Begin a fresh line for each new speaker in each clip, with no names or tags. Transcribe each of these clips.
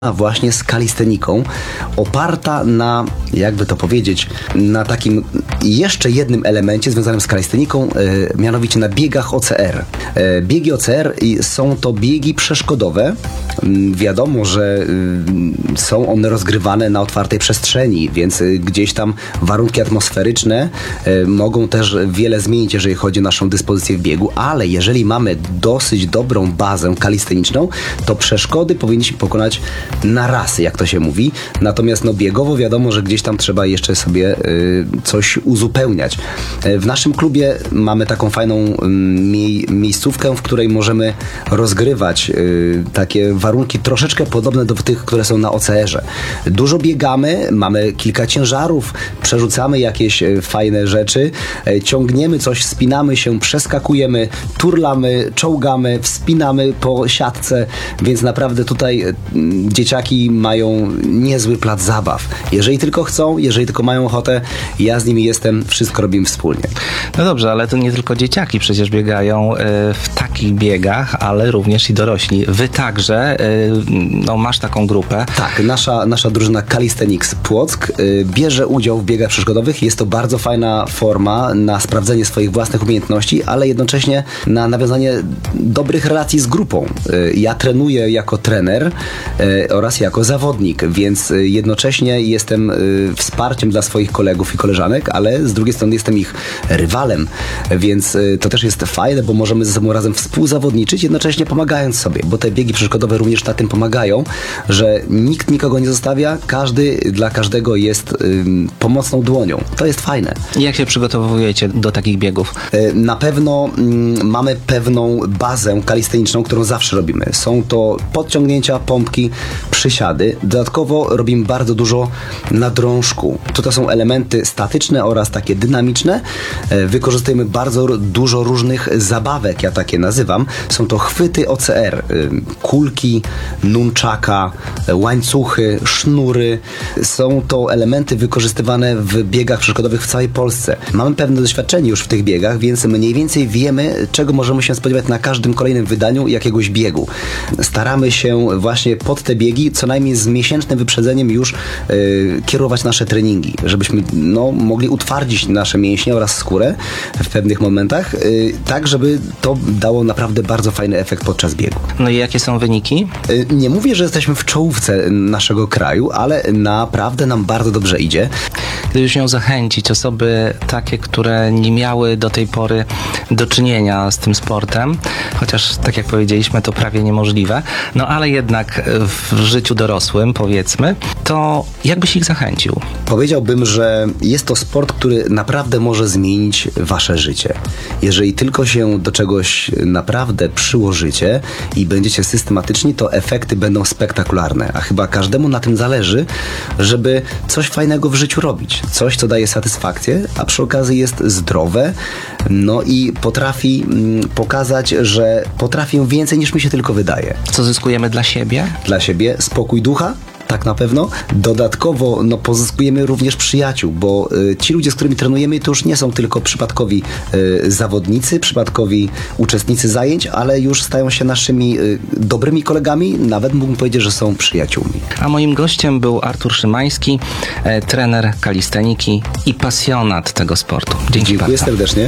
właśnie z kalisteniką, oparta na, jakby to powiedzieć, na takim jeszcze jednym elemencie związanym z kalisteniką, mianowicie na biegach OCR. Biegi OCR są to biegi przeszkodowe. Wiadomo, że są one rozgrywane na otwartej przestrzeni, więc gdzieś tam warunki atmosferyczne mogą też wiele zmienić, jeżeli chodzi o naszą dyspozycję w biegu, ale jeżeli mamy dosyć dobrą bazę kalisteniczną, to przeszkody powinniśmy pokonać na raz, jak to się mówi. Natomiast biegowo wiadomo, że gdzieś tam trzeba jeszcze sobie coś uzupełniać. W naszym klubie mamy taką fajną miejscówkę, w której możemy rozgrywać takie warunki troszeczkę podobne do tych, które są na OCR-ze. Dużo biegamy, mamy kilka ciężarów, przerzucamy jakieś fajne rzeczy, ciągniemy coś, spinamy się, przeskakujemy, turlamy, czołgamy, wspinamy po siatce, więc naprawdę tutaj dzieciaki mają niezły plac zabaw. Jeżeli tylko chcą, jeżeli tylko mają ochotę, ja z nimi jestem, wszystko robimy wspólnie.
No dobrze, ale to nie tylko dzieciaki przecież biegają w takich biegach, ale również i dorośli. Wy także, masz taką grupę.
Tak, nasza drużyna Calisthenics Płock bierze udział w biegach przeszkodowych. Jest to bardzo fajna forma na sprawdzenie swoich własnych umiejętności, ale jednocześnie na nawiązanie dobrych relacji z grupą. Ja trenuję jako trener oraz jako zawodnik, więc jednocześnie jestem wsparciem dla swoich kolegów i koleżanek, ale z drugiej strony jestem ich rywalem, więc to też jest fajne, bo możemy ze sobą razem współzawodniczyć, jednocześnie pomagając sobie, bo te biegi przeszkodowe również na tym pomagają, że nikt nikogo nie zostawia, każdy dla każdego jest pomocną dłonią. To jest fajne.
Jak się przygotowujecie do takich biegów?
Na pewno mamy pewną bazę kalisteniczną, którą zawsze robimy. Są to podciągnięcia, pompki, przysiady. Dodatkowo robimy bardzo dużo na drążku. To są elementy statyczne oraz takie dynamiczne. Wykorzystujemy bardzo dużo różnych zabawek, ja takie nazywam. Są to chwyty OCR, kulki, nunchaka, łańcuchy, sznury. Są to elementy wykorzystywane w biegach przeszkodowych w całej Polsce. Mamy pewne doświadczenie już w tych biegach, więc mniej więcej wiemy, czego możemy się spodziewać na każdym kolejnym wydaniu jakiegoś biegu. Staramy się właśnie pod te biegi co najmniej z miesięcznym wyprzedzeniem już kierować nasze treningi, żebyśmy mogli utwardzić nasze mięśnie oraz skórę w pewnych momentach, tak żeby to dało naprawdę bardzo fajny efekt podczas biegu.
No i jakie są wyniki?
Nie mówię, że jesteśmy w czołówce naszego kraju, ale naprawdę nam bardzo dobrze idzie.
Gdyby się zachęcić osoby takie, które nie miały do tej pory do czynienia z tym sportem, chociaż tak jak powiedzieliśmy, to prawie niemożliwe, ale jednak w życiu dorosłym, powiedzmy, to jak byś ich zachęcił?
Powiedziałbym, że jest to sport, który naprawdę może zmienić wasze życie. Jeżeli tylko się do czegoś naprawdę przyłożycie i będziecie systematyczni, to efekty będą spektakularne, a chyba każdemu na tym zależy, żeby coś fajnego w życiu robić. Coś, co daje satysfakcję, a przy okazji jest zdrowe, i potrafi pokazać, że potrafię więcej niż mi się tylko wydaje.
Co zyskujemy dla siebie?
Dla siebie spokój ducha, tak na pewno. Dodatkowo pozyskujemy również przyjaciół, bo ci ludzie, z którymi trenujemy, to już nie są tylko przypadkowi zawodnicy, przypadkowi uczestnicy zajęć, ale już stają się naszymi dobrymi kolegami, nawet mógłbym powiedzieć, że są przyjaciółmi.
A moim gościem był Artur Szymański, trener kalisteniki i pasjonat tego sportu.
Dziękuję serdecznie.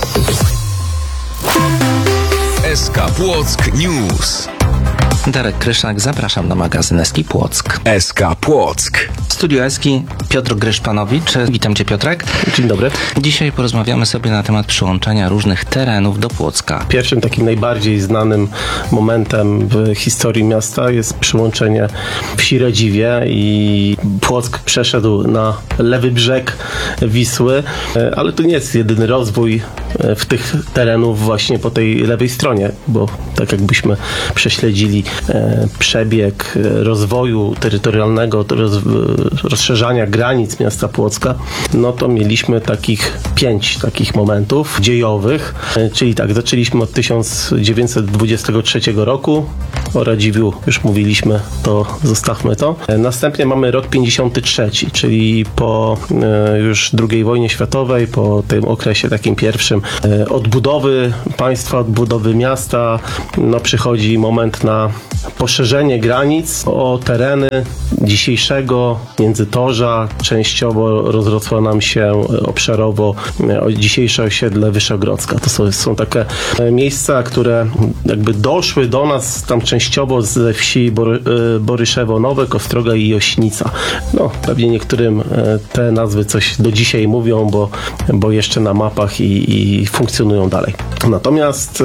SK Płock News.
Darek Kryszak, zapraszam na magazyn SK Płock.
SK Płock.
W studiu SK Piotr Gryszpanowicz. Witam Cię, Piotrek.
Dzień dobry.
Dzisiaj porozmawiamy sobie na temat przyłączenia różnych terenów do Płocka.
Pierwszym takim najbardziej znanym momentem w historii miasta jest przyłączenie wsi Radziwie i Płock przeszedł na lewy brzeg Wisły, ale to nie jest jedyny rozwój w tych terenów właśnie po tej lewej stronie, bo tak jakbyśmy prześledzili przebieg rozwoju terytorialnego, rozszerzania granic miasta Płocka, to mieliśmy 5 takich momentów dziejowych, czyli tak, zaczęliśmy od 1923 roku, o Radziwiu już mówiliśmy, to zostawmy to. Następnie mamy rok 53, czyli po już II wojnie światowej, po tym okresie takim pierwszym odbudowy państwa, odbudowy miasta, przychodzi moment na poszerzenie granic o tereny dzisiejszego Międzytorza. Częściowo rozrosło nam się obszarowo dzisiejsze osiedle Wyszogrodzka. To są takie miejsca, które jakby doszły do nas tam częściowo ze wsi Boryszewo Nowe, Kostroga i Jośnica. No, pewnie niektórym te nazwy coś do dzisiaj mówią, bo jeszcze na mapach i funkcjonują dalej. Natomiast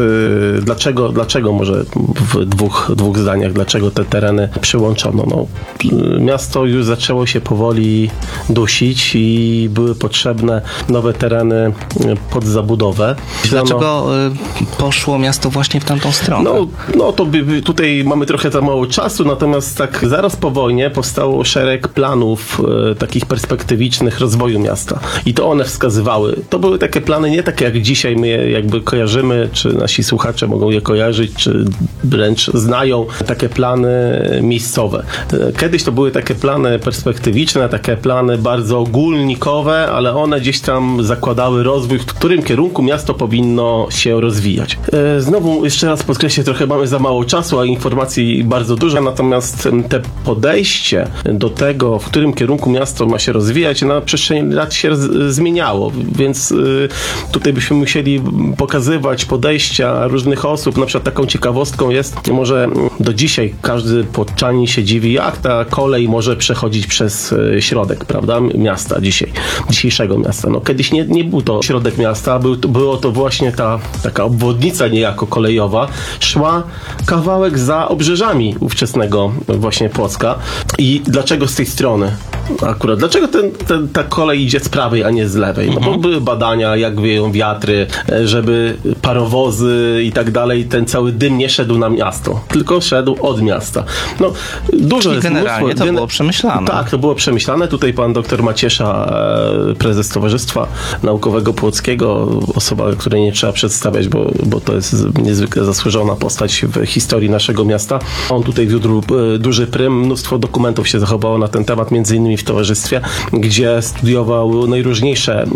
dlaczego może w dwóch zdaniach, dlaczego te tereny przyłączono? No, miasto już zaczęło się powoli dusić i były potrzebne nowe tereny pod zabudowę.
Dlaczego poszło miasto właśnie w tamtą stronę?
No to tutaj mamy trochę za mało czasu, natomiast tak zaraz po wojnie powstało szereg planów takich perspektywicznych rozwoju miasta. I to one wskazywały. To były takie plany nie takie jak dzisiaj my je jakby kojarzymy, czy nasi słuchacze mogą je kojarzyć, czy wręcz znają takie plany miejscowe. Kiedyś to były takie plany perspektywiczne, takie plany bardzo ogólnikowe, ale one gdzieś tam zakładały rozwój, w którym kierunku miasto powinno się rozwijać. Znowu jeszcze raz podkreślę, trochę mamy za mało czasu, a informacji bardzo dużo, natomiast te podejście do tego, w którym kierunku miasto ma się rozwijać, na przestrzeni lat się zmieniało, więc tutaj byśmy musieli pokazywać podejścia różnych osób. Na przykład taką ciekawostką jest, może do dzisiaj każdy podczani się dziwi, jak ta kolej może przechodzić przez środek, prawda, miasta dzisiejszego miasta. No kiedyś nie był to środek miasta, było to właśnie taka obwodnica niejako kolejowa, szła kawałek za obrzeżami ówczesnego właśnie Płocka. I dlaczego z tej strony? Akurat, dlaczego ta kolej idzie z prawej, a nie z lewej? No bo były badania, jak wieją wiatry, żeby parowozy i tak dalej, ten cały dym nie szedł na miasto, tylko szedł od miasta. No, dużo jest
generalnie to było przemyślane.
Tak, to było przemyślane. Tutaj pan doktor Maciesza, prezes Towarzystwa Naukowego Płockiego, osoba, której nie trzeba przedstawiać, bo to jest niezwykle zasłużona postać w historii naszego miasta. On tutaj wiódł duży prym, mnóstwo dokumentów się zachowało na ten temat, między innymi w towarzystwie, gdzie studiował najróżniejsze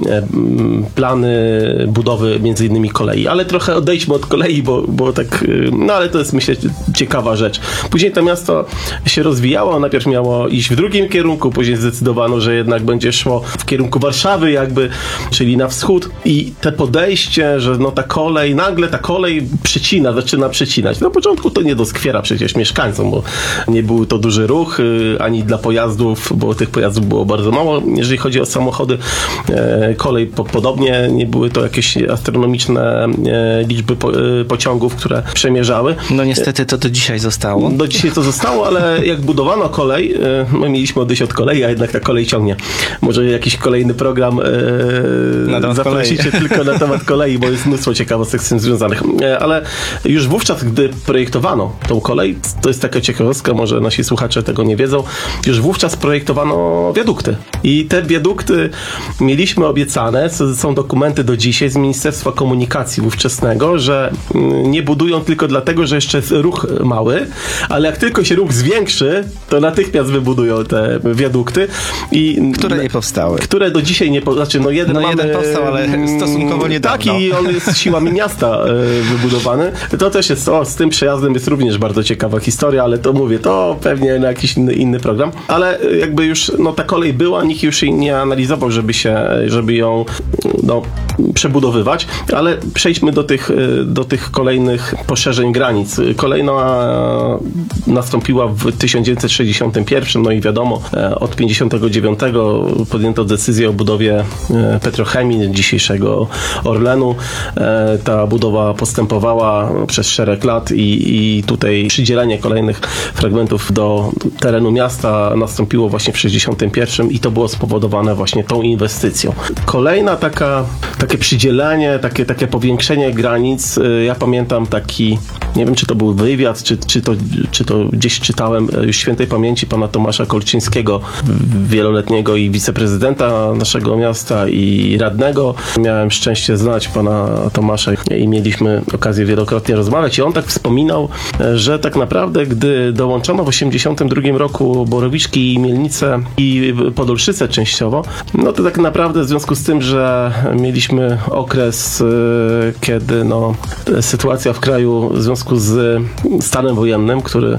plany budowy między innymi kolei. Ale trochę odejdźmy od kolei, bo tak, no ale to jest, myślę, ciekawa rzecz. Później to miasto się rozwijało, najpierw miało iść w drugim kierunku, później zdecydowano, że jednak będzie szło w kierunku Warszawy jakby, czyli na wschód, i te podejście, że no nagle ta kolej zaczyna przecinać. Na początku to nie doskwiera przecież mieszkańcom, bo nie był to duży ruch, ani dla pojazdów, bo tych pojazdów było bardzo mało. Jeżeli chodzi o samochody, kolej podobnie, nie były to jakieś astronomiczne liczby pociągów, które przemierzały.
No niestety to do dzisiaj zostało.
Do dzisiaj to zostało, ale jak budowano kolej, my mieliśmy odejść od kolei, a jednak ta kolej ciągnie. Może jakiś kolejny program zaprosicie tylko na temat kolei, bo jest mnóstwo ciekawostek z tym związanych. Ale już wówczas, gdy projektowano tą kolej, to jest taka ciekawostka, może nasi słuchacze tego nie wiedzą, już wówczas projektowano wiadukty. I te wiadukty mieliśmy obiecane, są dokumenty do dzisiaj z Ministerstwa Komunikacji ówczesnego, że nie budują tylko dlatego, że jeszcze jest ruch mały, ale jak tylko się ruch zwiększy, to natychmiast wybudują te wiadukty.
Które nie powstały.
Które do dzisiaj nie powstały. Znaczy, jeden
powstał, ale stosunkowo niedawno.
Tak, i on jest siłami miasta wybudowany. To też jest, z tym przejazdem jest również bardzo ciekawa historia, ale to mówię, to pewnie na jakiś inny program. Ale jakby już ta kolej była, nikt już jej nie analizował, żeby ją przebudowywać, ale przejdźmy do tych kolejnych poszerzeń granic. Kolejna nastąpiła w 1961, no i wiadomo, od 59 podjęto decyzję o budowie Petrochemii, dzisiejszego Orlenu. Ta budowa postępowała przez szereg lat i tutaj przydzielenie kolejnych fragmentów do terenu miasta nastąpiło właśnie w 61 i to było spowodowane właśnie tą inwestycją. Kolejna takie przydzielenie, takie powiększenie granic, ja pamiętam taki, nie wiem, czy to był wywiad, czy to gdzieś czytałem już świętej pamięci pana Tomasza Kolczyńskiego, wieloletniego i wiceprezydenta naszego miasta i radnego. Miałem szczęście znać pana Tomasza i mieliśmy okazję wielokrotnie rozmawiać i on tak wspominał, że tak naprawdę, gdy dołączono w 82 roku Borowiczki i Mielnice i Podolszyce częściowo, no to tak naprawdę w związku z tym, że mieliśmy okres, kiedy sytuacja w kraju w związku z stanem wojennym, który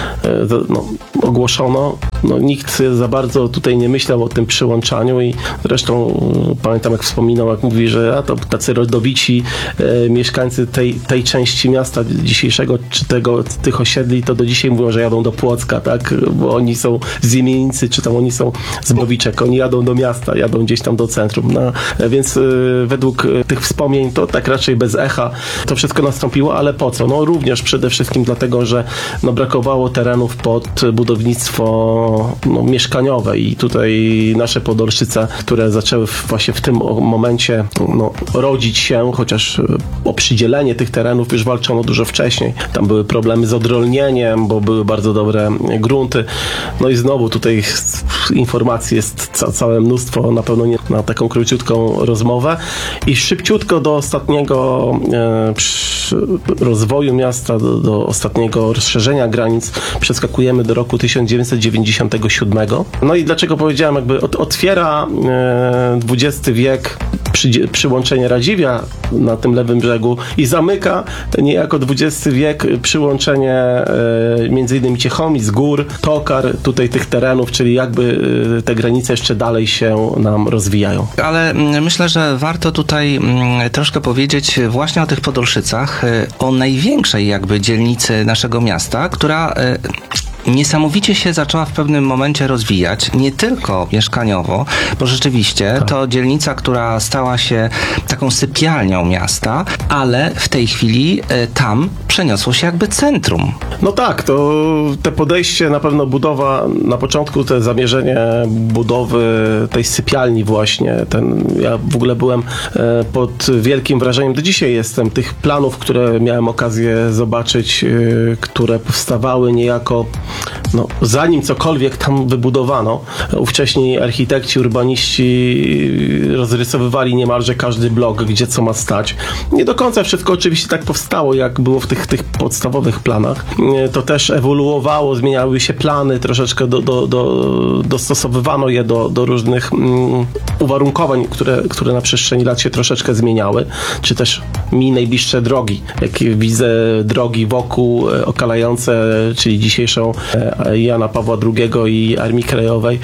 ogłoszono, nikt za bardzo tutaj nie myślał o tym przyłączaniu i zresztą pamiętam, jak wspominał, jak mówi, że to tacy rodowici mieszkańcy tej części miasta dzisiejszego, czy tych osiedli, to do dzisiaj mówią, że jadą do Płocka, tak, bo oni są z Jemienicy, czy tam oni są z Bowiczek, oni jadą do miasta, jadą gdzieś tam do centrum, więc według tych wspomnień to tak raczej bez echa to wszystko nastąpiło, ale po co? Również przede wszystkim dlatego, że brakowało terenów pod budownictwo mieszkaniowe i tutaj nasze Podolszyce, które zaczęły właśnie w tym momencie rodzić się, chociaż o przydzielenie tych terenów już walczono dużo wcześniej. Tam były problemy z odrolnieniem, bo były bardzo dobre grunty. I znowu tutaj informacji jest całe mnóstwo, na pewno nie na taką króciutką rozmowę. I szybciutko do ostatniego rozwoju miasta, do ostatniego rozszerzenia granic przeskakujemy do roku 1997. I dlaczego powiedziałem, jakby otwiera XX wiek przyłączenie Radziwia na tym lewym brzegu i zamyka niejako XX wiek przyłączenie między innymi Ciechomic, Gór, Tokar, tutaj tych terenów, czyli jakby te granice jeszcze dalej się nam rozwijają.
Ale myślę, że warto tutaj troszkę powiedzieć właśnie o tych Podolszycach, o największej jakby dzielnicy naszego miasta, która niesamowicie się zaczęła w pewnym momencie rozwijać, nie tylko mieszkaniowo, bo rzeczywiście to dzielnica, która stała się taką sypialnią miasta, ale w tej chwili tam przeniosło się jakby centrum.
Tak, to te podejście, na pewno budowa, na początku te zamierzenie budowy tej sypialni właśnie, ja w ogóle byłem pod wielkim wrażeniem, do dzisiaj jestem, tych planów, które miałem okazję zobaczyć, które powstawały niejako zanim cokolwiek tam wybudowano. Ówcześni architekci, urbaniści rozrysowywali niemalże każdy blok, gdzie co ma stać. Nie do końca wszystko oczywiście tak powstało, jak było w tych podstawowych planach. To też ewoluowało, zmieniały się plany, troszeczkę dostosowywano je do różnych uwarunkowań, które na przestrzeni lat się troszeczkę zmieniały, czy też mi najbliższe drogi. Jak widzę drogi wokół okalające, czyli dzisiejszą Jana Pawła II i Armii Krajowej,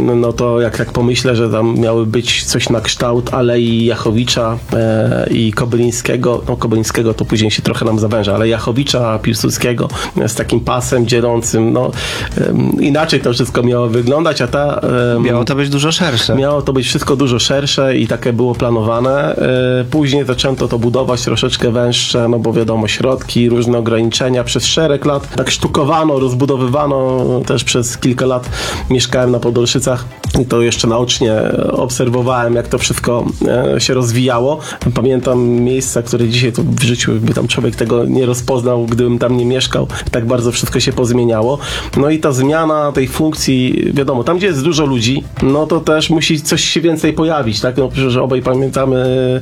to jak tak pomyślę, że tam miały być coś na kształt Alei Jachowicza i Kobylińskiego, Kobylińskiego to później się trochę nam zawęża, ale Jachowicza, Piłsudskiego z takim pasem dzielącym, inaczej to wszystko miało wyglądać, a
miało to być dużo szersze.
Miało to być wszystko dużo szersze i takie było planowane. Później zaczęto to budować troszeczkę węższe, bo wiadomo, środki, różne ograniczenia. Przez szereg lat tak sztukowano, rozbudowywano. Też przez kilka lat mieszkałem na Podolszycach i to jeszcze naocznie obserwowałem, jak to wszystko się rozwijało. Pamiętam miejsca, które dzisiaj to w życiu by tam człowiek tego nie rozpoznał, gdybym tam nie mieszkał. Tak bardzo wszystko się pozmieniało. I ta zmiana tej funkcji, wiadomo, tam gdzie jest dużo ludzi, to też musi coś się więcej pojawić, tak? Przecież obaj pamiętamy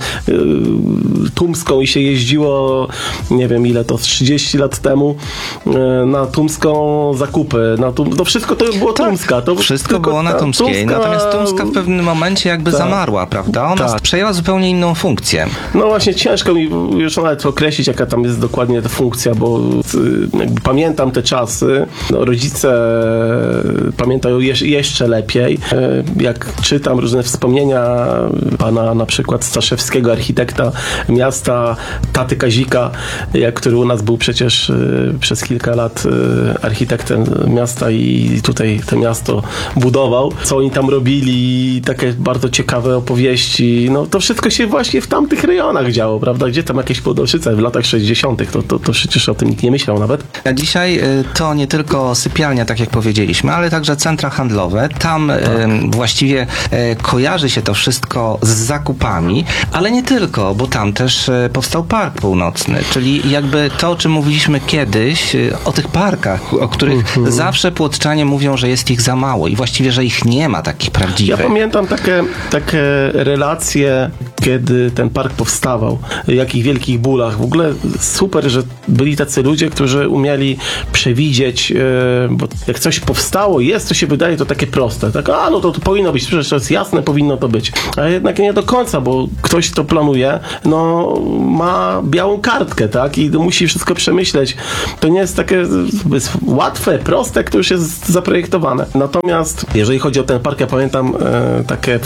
Tumską i się jeździło, nie wiem ile to, 30 lat temu na Tumską zakupy. Wszystko to było Tumska. To
wszystko było na Tumskiej. Natomiast Tumska w pewnym momencie jakby zamarła, prawda? Ona przejęła zupełnie inną funkcję.
Właśnie ciężko mi już nawet określić, jaka tam jest dokładnie ta funkcja, bo jakby pamiętam te czasy. Rodzice pamiętają jeszcze lepiej. Jak czytam różne wspomnienia pana na przykład Staszewskiego, architekta miasta, taty Kazika, który u nas był przecież przez kilka lat architektem miasta i tutaj to miasto budował, co oni tam robili, takie bardzo ciekawe opowieści. To wszystko się właśnie w tamtych rejonach działo, prawda? Gdzie tam jakieś Podolszyce w latach 60. To przecież o tym nikt nie myślał nawet.
A dzisiaj to nie tylko sypialnia, tak jak powiedzieliśmy, ale także centra handlowe. Tam właściwie kojarzy się to wszystko z zakupami, ale nie tylko, bo tam też powstał Park Północny, czyli jakby to, o czym mówiliśmy kiedyś, o tych parkach, o których zawsze płotczanie mówią, że jest ich za mało i właściwie, że ich nie ma takich
Ja
prawdziwych.
pamiętam takie relacje, kiedy ten park powstawał, jakich wielkich bólach. W ogóle super, że byli tacy ludzie, którzy umieli przewidzieć, bo jak coś powstało, to się wydaje to takie proste. Tak, no to powinno być, przecież to jest jasne, powinno to być. A jednak nie do końca, bo ktoś to planuje, no ma białą kartkę, tak? I musi wszystko przemyśleć. To nie jest takie łatwe, proste, jak to już jest zaprojektowane. Natomiast jeżeli chodzi o ten park, ja pamiętam takie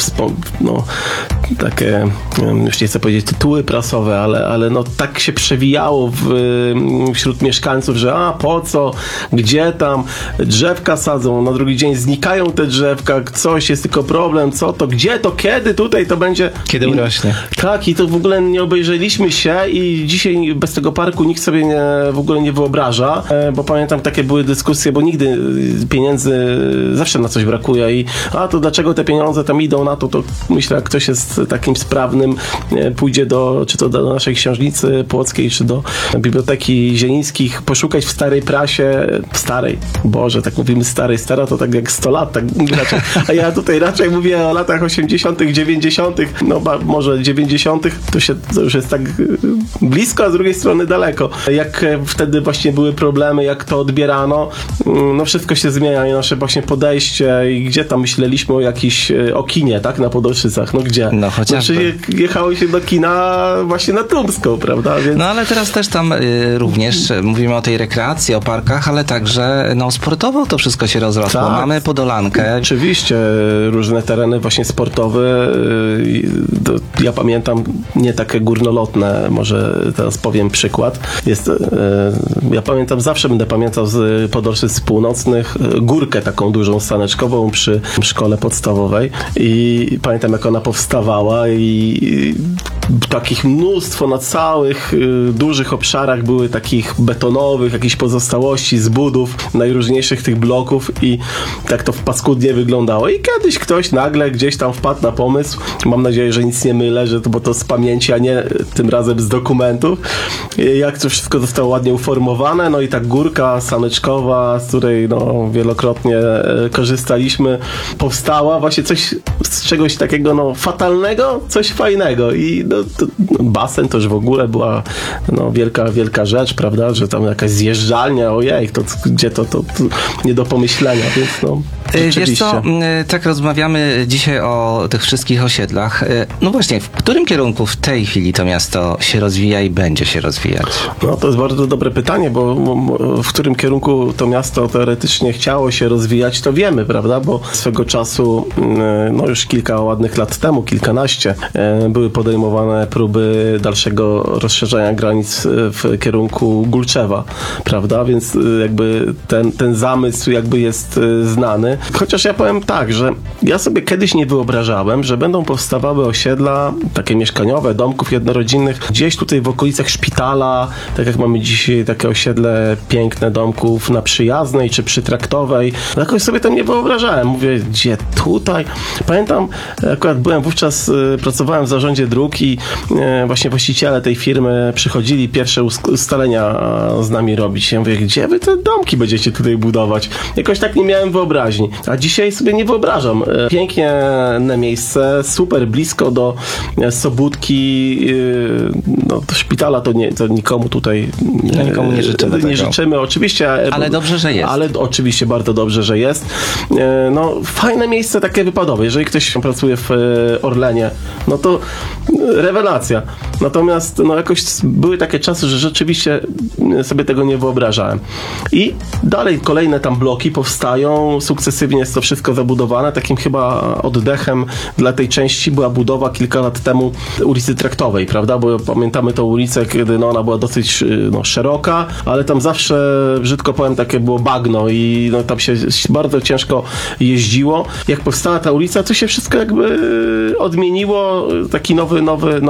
już nie chcę powiedzieć tytuły prasowe, ale no tak się przewijało wśród mieszkańców, że po co, gdzie tam, drzewka sadzą, na drugi dzień znikają te drzewka, coś, jest tylko problem, co to, gdzie to, kiedy tutaj to będzie.
Kiedy urośnie.
Tak, i to w ogóle nie obejrzeliśmy się i dzisiaj bez tego parku nikt sobie w ogóle nie wyobraża, bo pamiętam, takie były dyskusje, bo nigdy pieniędzy zawsze na coś brakuje i to dlaczego te pieniądze tam idą na to myślę, jak ktoś jest takim sprawnym, pójdzie czy to do naszej książnicy płockiej, czy do Biblioteki Zielińskich, poszukać w starej prasie, Boże, tak mówimy stara to tak jak 100 lat, tak raczej. A ja tutaj raczej mówię o latach 80., 90., może 90., to już jest tak blisko, a z drugiej strony daleko. Jak wtedy właśnie były problemy, jak to odbierano, no wszystko się zmienia i nasze właśnie podejście i gdzie tam myśleliśmy o kinie, tak, na Podolszycach, no gdzie?
No chociażby.
Znaczy jechało się do kina właśnie na Tumską, prawda? Więc...
No ale teraz też tam również mówimy o tej rekreacji, o parkach, ale także sportowo to wszystko się rozrosło.
Tak.
Mamy Podolankę.
Oczywiście różne tereny właśnie sportowe. Ja pamiętam nie takie górnolotne, może teraz powiem przykład. Ja pamiętam, zawsze będę pamiętał z Podolszyc Północnych górkę taką dużą saneczkową przy szkole podstawowej i pamiętam, jak ona powstawała i takich mnóstwo na całych dużych obszarach były takich betonowych, jakichś pozostałości z budów, najróżniejszych tych bloków i tak to paskudnie wyglądało. I kiedyś ktoś nagle gdzieś tam wpadł na pomysł, mam nadzieję, że nic nie mylę, bo to z pamięci, a nie tym razem z dokumentów, jak to wszystko zostało ładnie uformowane, no i ta górka saneczkowa, z której wielokrotnie korzystaliśmy, powstała właśnie z czegoś takiego fatalnego, coś fajnego i basen to już w ogóle była wielka rzecz, prawda, że tam jakaś zjeżdżalnia, ojej, to gdzie to nie do pomyślenia, więc
Wiesz co, tak rozmawiamy dzisiaj o tych wszystkich osiedlach. No właśnie, w którym kierunku w tej chwili to miasto się rozwija i będzie się rozwijać?
No to jest bardzo dobre pytanie, bo w którym kierunku to miasto teoretycznie chciało się rozwijać, to wiemy, prawda, bo swego czasu, już kilka ładnych lat temu, kilkanaście, były podejmowane próby dalszego rozszerzania granic w kierunku Gulczewa, prawda, więc jakby ten zamysł jakby jest znany. Chociaż ja powiem tak, że ja sobie kiedyś nie wyobrażałem, że będą powstawały osiedla takie mieszkaniowe, domków jednorodzinnych, gdzieś tutaj w okolicach szpitala, tak jak mamy dzisiaj takie osiedle piękne domków na Przyjaznej czy przy Traktowej. Jakoś sobie tam nie wyobrażałem. Mówię, gdzie tutaj? Pamiętam, akurat byłem wówczas, pracowałem w zarządzie dróg i właśnie właściciele tej firmy przychodzili pierwsze ustalenia z nami robić. Ja mówię, gdzie wy te domki będziecie tutaj budować? Jakoś tak nie miałem wyobraźni. A dzisiaj sobie nie wyobrażam. Piękne miejsce, super blisko do Sobótki, do szpitala to nikomu tutaj
nikomu nie życzymy tego.
Nie życzymy, oczywiście.
Ale dobrze, że jest.
Ale oczywiście bardzo dobrze, że jest. Fajne miejsce takie wypadowe. Jeżeli ktoś pracuje w Orlenie, no to rewelacja. Natomiast jakoś były takie czasy, że rzeczywiście sobie tego nie wyobrażałem. I dalej kolejne tam bloki powstają, sukcesywnie jest to wszystko zabudowane. Takim chyba oddechem dla tej części była budowa kilka lat temu ulicy Traktowej, prawda? Bo pamiętamy tą ulicę, kiedy ona była dosyć szeroka, ale tam zawsze, brzydko powiem, takie było bagno i tam się bardzo ciężko jeździło. Jak powstała ta ulica, to się wszystko jakby odmieniło, taki nowy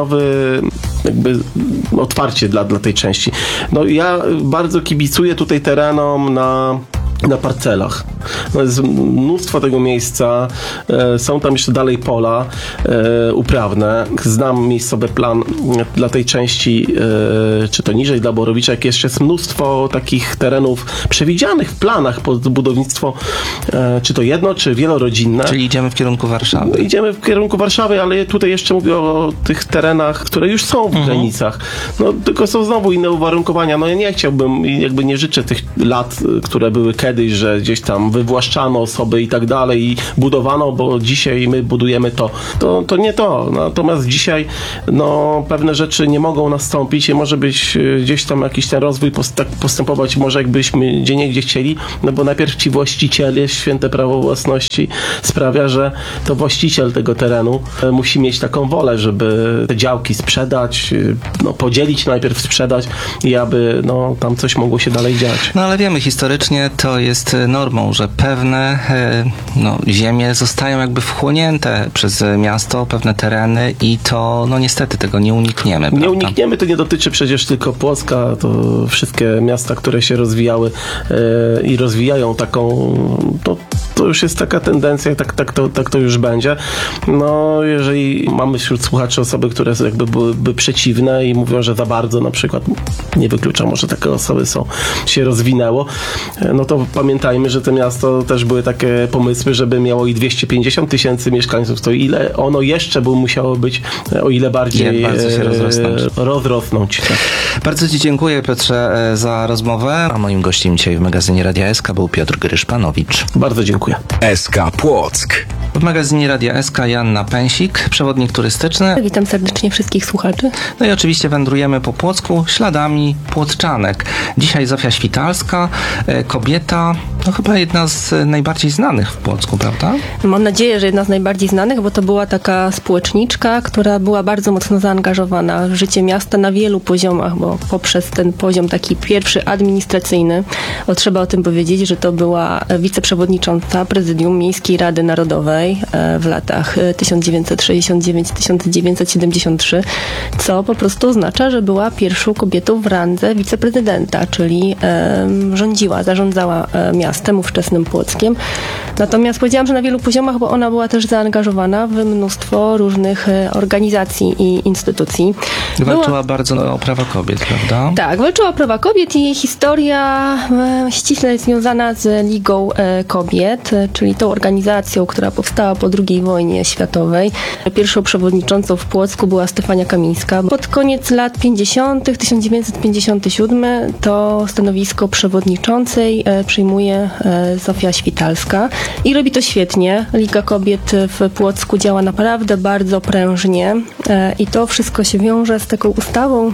jakby otwarcie dla tej części. Ja bardzo kibicuję tutaj terenom na na parcelach. No jest mnóstwo tego miejsca, są tam jeszcze dalej pola uprawne. Znam miejscowy plan dla tej części, czy to niżej dla Borowicza, jak jeszcze jest mnóstwo takich terenów przewidzianych w planach pod budownictwo, czy to jedno, czy wielorodzinne.
Czyli idziemy w kierunku Warszawy.
Idziemy w kierunku Warszawy, ale tutaj jeszcze mówię o tych terenach, które już są w granicach. No tylko są znowu inne uwarunkowania. No ja nie chciałbym, jakby nie życzę tych lat, które były kiedyś, że gdzieś tam wywłaszczano osoby i tak dalej i budowano, bo dzisiaj my budujemy to nie to. Natomiast dzisiaj no pewne rzeczy nie mogą nastąpić i może być gdzieś tam jakiś ten rozwój tak postępować, może jakbyśmy gdzieniegdzie chcieli, no bo najpierw ci właściciele, święte prawo własności sprawia, że to właściciel tego terenu musi mieć taką wolę, żeby te działki sprzedać, no podzielić najpierw, sprzedać i aby no tam coś mogło się dalej dziać.
No ale wiemy, historycznie to jest normą, że pewne ziemie zostają jakby wchłonięte przez miasto, pewne tereny i to no niestety tego nie unikniemy.
Nie
prawda?
unikniemy, to nie dotyczy przecież tylko Płocka, to wszystkie miasta, które się rozwijały i rozwijają taką, to już jest taka tendencja, tak to już będzie. No, jeżeli mamy wśród słuchaczy osoby, które jakby byłyby przeciwne i mówią, że za bardzo na przykład, nie wykluczam, może takie osoby się rozwinęło, no to pamiętajmy, że to miasto też były takie pomysły, żeby miało i 250 000 mieszkańców, to ile ono jeszcze by musiało być, o ile bardziej
Jak bardzo się
rozrosnąć. Tak.
Bardzo Ci dziękuję, Piotrze, za rozmowę. A moim gościem dzisiaj w magazynie Radia SK był Piotr Gryszpanowicz.
Bardzo dziękuję.
SK Płock.
W magazynie Radia SK Joanna Pęsik, przewodnik turystyczny.
Witam serdecznie wszystkich słuchaczy.
No i oczywiście wędrujemy po Płocku śladami płocczanek. Dzisiaj Zofia Świtalska, kobieta, no chyba jedna z najbardziej znanych w Płocku, prawda?
Mam nadzieję, że jedna z najbardziej znanych, bo to była taka społeczniczka, która była bardzo mocno zaangażowana w życie miasta na wielu poziomach, bo poprzez ten poziom taki pierwszy administracyjny, bo trzeba o tym powiedzieć, że to była wiceprzewodnicząca Prezydium Miejskiej Rady Narodowej w latach 1969-1973, co po prostu oznacza, że była pierwszą kobietą w randze wiceprezydenta, czyli zarządzała miastem, ówczesnym Płockiem. Natomiast powiedziałam, że na wielu poziomach, bo ona była też zaangażowana w mnóstwo różnych organizacji i instytucji.
Walczyła bardzo o prawa kobiet, prawda?
Tak, walczyła o prawa kobiet i jej historia ściśle jest związana z Ligą Kobiet, czyli tą organizacją, która powstała po II wojnie światowej. Pierwszą przewodniczącą w Płocku była Stefania Kamińska. Pod koniec lat 50., 1957, to stanowisko przewodniczącej przyjmuje Zofia Świtalska i robi to świetnie. Liga Kobiet w Płocku działa naprawdę bardzo prężnie i to wszystko się wiąże z taką ustawą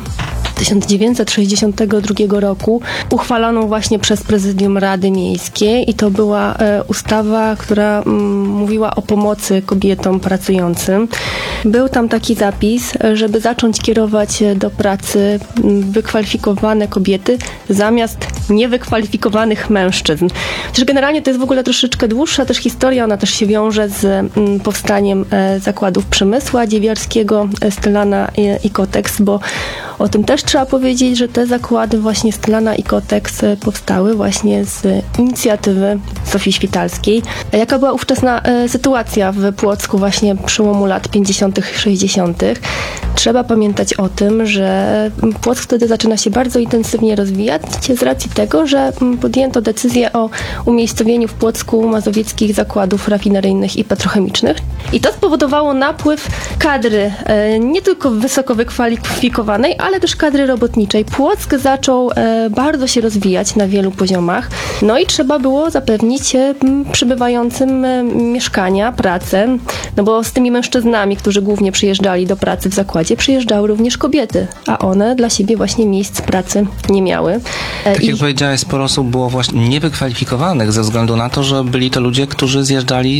1962 roku, uchwaloną właśnie przez Prezydium Rady Miejskiej i to była ustawa, która mówiła o pomocy kobietom pracującym. Był tam taki zapis, żeby zacząć kierować do pracy wykwalifikowane kobiety zamiast niewykwalifikowanych mężczyzn. Chociaż generalnie to jest w ogóle troszeczkę dłuższa też historia, ona też się wiąże z powstaniem zakładów Przemysła Dziewiarskiego, Stellana i Kotex, bo o tym też trzeba powiedzieć, że te zakłady właśnie Stellana i Kotex powstały właśnie z inicjatywy Zofii Świtalskiej. A jaka była ówczesna sytuacja w Płocku właśnie przełomu lat 50., 60. Trzeba pamiętać o tym, że Płock wtedy zaczyna się bardzo intensywnie rozwijać z racji tego, że podjęto decyzję o umiejscowieniu w Płocku mazowieckich zakładów rafineryjnych i petrochemicznych. I to spowodowało napływ kadry, nie tylko wysoko wykwalifikowanej, ale też kadry robotniczej. Płock zaczął bardzo się rozwijać na wielu poziomach, no i trzeba było zapewnić przybywającym mieszkania, pracę, no bo z tymi mężczyznami, którzy głównie przyjeżdżali do pracy w zakładzie, przyjeżdżały również kobiety, a one dla siebie właśnie miejsc pracy nie miały.
Tak jak powiedziałeś, sporo osób było właśnie niewykwalifikowanych ze względu na to, że byli to ludzie, którzy zjeżdżali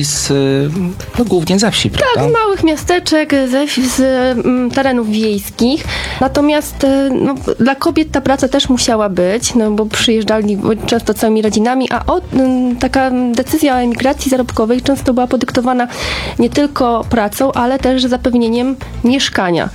głównie ze wsi, prawda?
Tak, z małych miasteczek, z terenów wiejskich. Natomiast Natomiast dla kobiet ta praca też musiała być, no bo przyjeżdżali często całymi rodzinami, a taka decyzja o emigracji zarobkowej często była podyktowana nie tylko pracą, ale też zapewnieniem mieszkania.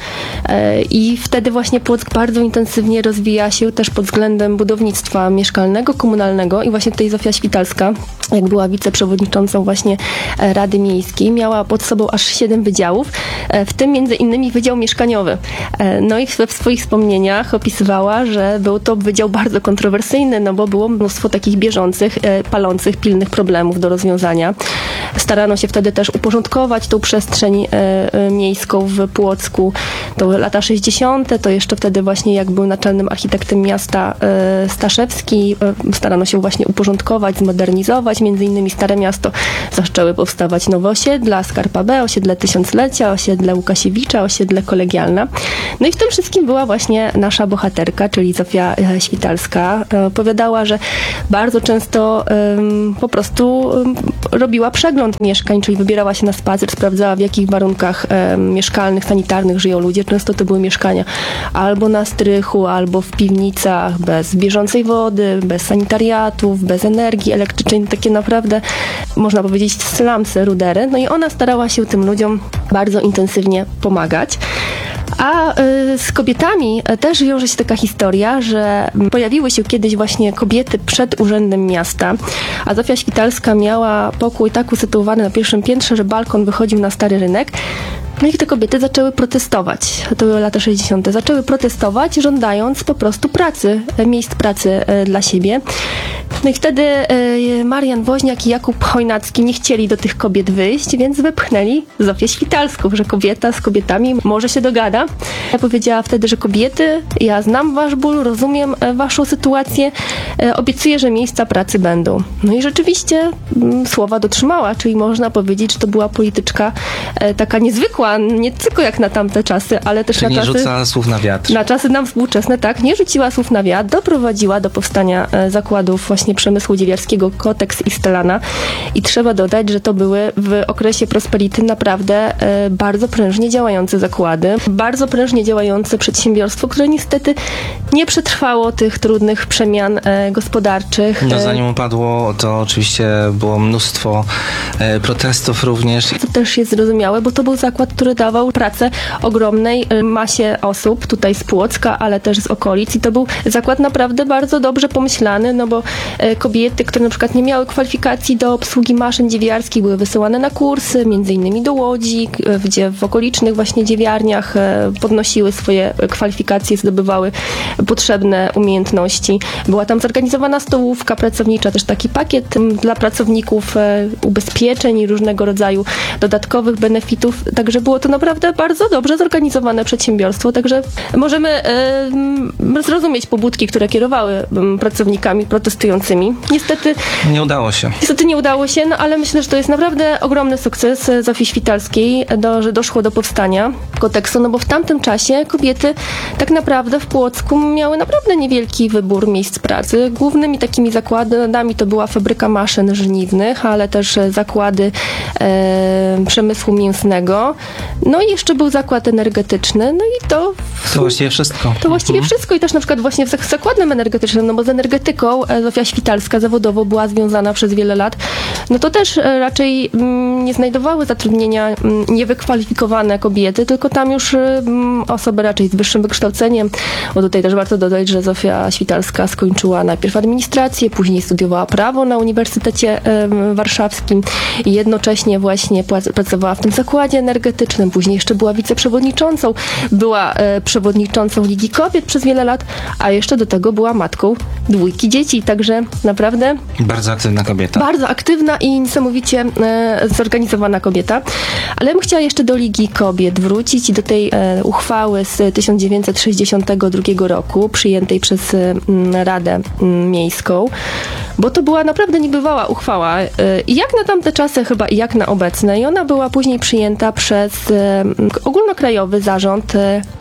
I wtedy właśnie Płock bardzo intensywnie rozwija się też pod względem budownictwa mieszkalnego, komunalnego i właśnie tutaj Zofia Świtalska, jak była wiceprzewodniczącą właśnie Rady Miejskiej, miała pod sobą aż 7 wydziałów, w tym między innymi wydział mieszkaniowy. No i w swoich wspomnieniach opisywała, że był to wydział bardzo kontrowersyjny, no bo było mnóstwo takich bieżących, palących, pilnych problemów do rozwiązania. Starano się wtedy też uporządkować tą przestrzeń miejską w Płocku. To lata 60., to jeszcze wtedy właśnie jak był naczelnym architektem miasta Staszewski, starano się właśnie uporządkować, zmodernizować. Między innymi Stare Miasto zaczęły powstawać nowe osiedla, Skarpa B, osiedle Tysiąclecia, osiedle Łukasiewicza, osiedle Kolegialna. No i w tym wszystkim była właśnie nasza bohaterka, czyli Zofia Świtalska. Opowiadała, że bardzo często po prostu robiła przegląd mieszkań, czyli wybierała się na spacer, sprawdzała, w jakich warunkach mieszkalnych, sanitarnych żyją ludzie. Często to były mieszkania albo na strychu, albo w piwnicach, bez bieżącej wody, bez sanitariatów, bez energii elektrycznej, takie naprawdę, można powiedzieć, slumsy, rudery. No i ona starała się tym ludziom bardzo intensywnie pomagać. A z kobietami też wiąże się taka historia, że pojawiły się kiedyś właśnie kobiety przed Urzędem Miasta, a Zofia Świtalska miała pokój tak usytuowany na pierwszym piętrze, że balkon wychodził na Stary Rynek. No i te kobiety zaczęły protestować. To były lata 60. Zaczęły protestować, żądając po prostu pracy, miejsc pracy dla siebie. No i wtedy Marian Woźniak i Jakub Chojnacki nie chcieli do tych kobiet wyjść, więc wepchnęli Zofię Świtalską, że kobieta z kobietami może się dogada. Ja powiedziała wtedy, że kobiety, ja znam wasz ból, rozumiem waszą sytuację, obiecuję, że miejsca pracy będą. No i rzeczywiście słowa dotrzymała, czyli można powiedzieć, że to była polityczka taka niezwykła, nie tylko jak na tamte czasy, ale też
czyli
na czasy...
nie rzucała słów na wiatr.
Na czasy nam współczesne, tak, nie rzuciła słów na wiatr, doprowadziła do powstania zakładów właśnie przemysłu dziewiarskiego Kotex i Stellana i trzeba dodać, że to były w okresie prosperity naprawdę bardzo prężnie działające zakłady, bardzo prężnie działające przedsiębiorstwo, które niestety nie przetrwało tych trudnych przemian gospodarczych.
No zanim upadło, to oczywiście było mnóstwo protestów również.
To też jest zrozumiałe, bo to był zakład, który dawał pracę ogromnej masie osób tutaj z Płocka, ale też z okolic i to był zakład naprawdę bardzo dobrze pomyślany, no bo kobiety, które na przykład nie miały kwalifikacji do obsługi maszyn dziewiarskich, były wysyłane na kursy, między innymi do Łodzi, gdzie w okolicznych właśnie dziewiarniach podnosiły swoje kwalifikacje, zdobywały potrzebne umiejętności. Była tam zorganizowana stołówka pracownicza, też taki pakiet dla pracowników, ubezpieczeń i różnego rodzaju dodatkowych benefitów, także było to naprawdę bardzo dobrze zorganizowane przedsiębiorstwo, także możemy zrozumieć pobudki, które kierowały pracownikami protestującymi. Niestety nie udało się, no ale myślę, że to jest naprawdę ogromny sukces Zofii Świtalskiej, że doszło do powstania Koteksu, no bo w tamtym czasie kobiety tak naprawdę w Płocku miały naprawdę niewielki wybór miejsc pracy. Głównymi takimi zakładami to była fabryka maszyn żniwnych, ale też zakłady przemysłu mięsnego. No i jeszcze był zakład energetyczny, no i to
właściwie wszystko.
To właściwie wszystko i też na przykład właśnie w zakładem energetycznym, no bo z energetyką Zofia Świtalska zawodowo była związana przez wiele lat, no to też raczej nie znajdowały zatrudnienia niewykwalifikowane kobiety, tylko tam już osoby raczej z wyższym wykształceniem, bo tutaj też warto dodać, że Zofia Świtalska skończyła najpierw administrację, później studiowała prawo na Uniwersytecie Warszawskim i jednocześnie właśnie pracowała w tym zakładzie energetycznym, później jeszcze była wiceprzewodniczącą, była przewodniczącą Ligi Kobiet przez wiele lat, a jeszcze do tego była matką 2 dzieci, także naprawdę
bardzo aktywna kobieta.
Bardzo aktywna i niesamowicie zorganizowana kobieta. Ale ja bym chciała jeszcze do Ligi Kobiet wrócić i do tej uchwały z 1962 roku, przyjętej przez Radę Miejską, bo to była naprawdę niebywała uchwała. I jak na tamte czasy chyba i jak na obecne. I ona była później przyjęta przez ogólnokrajowy zarząd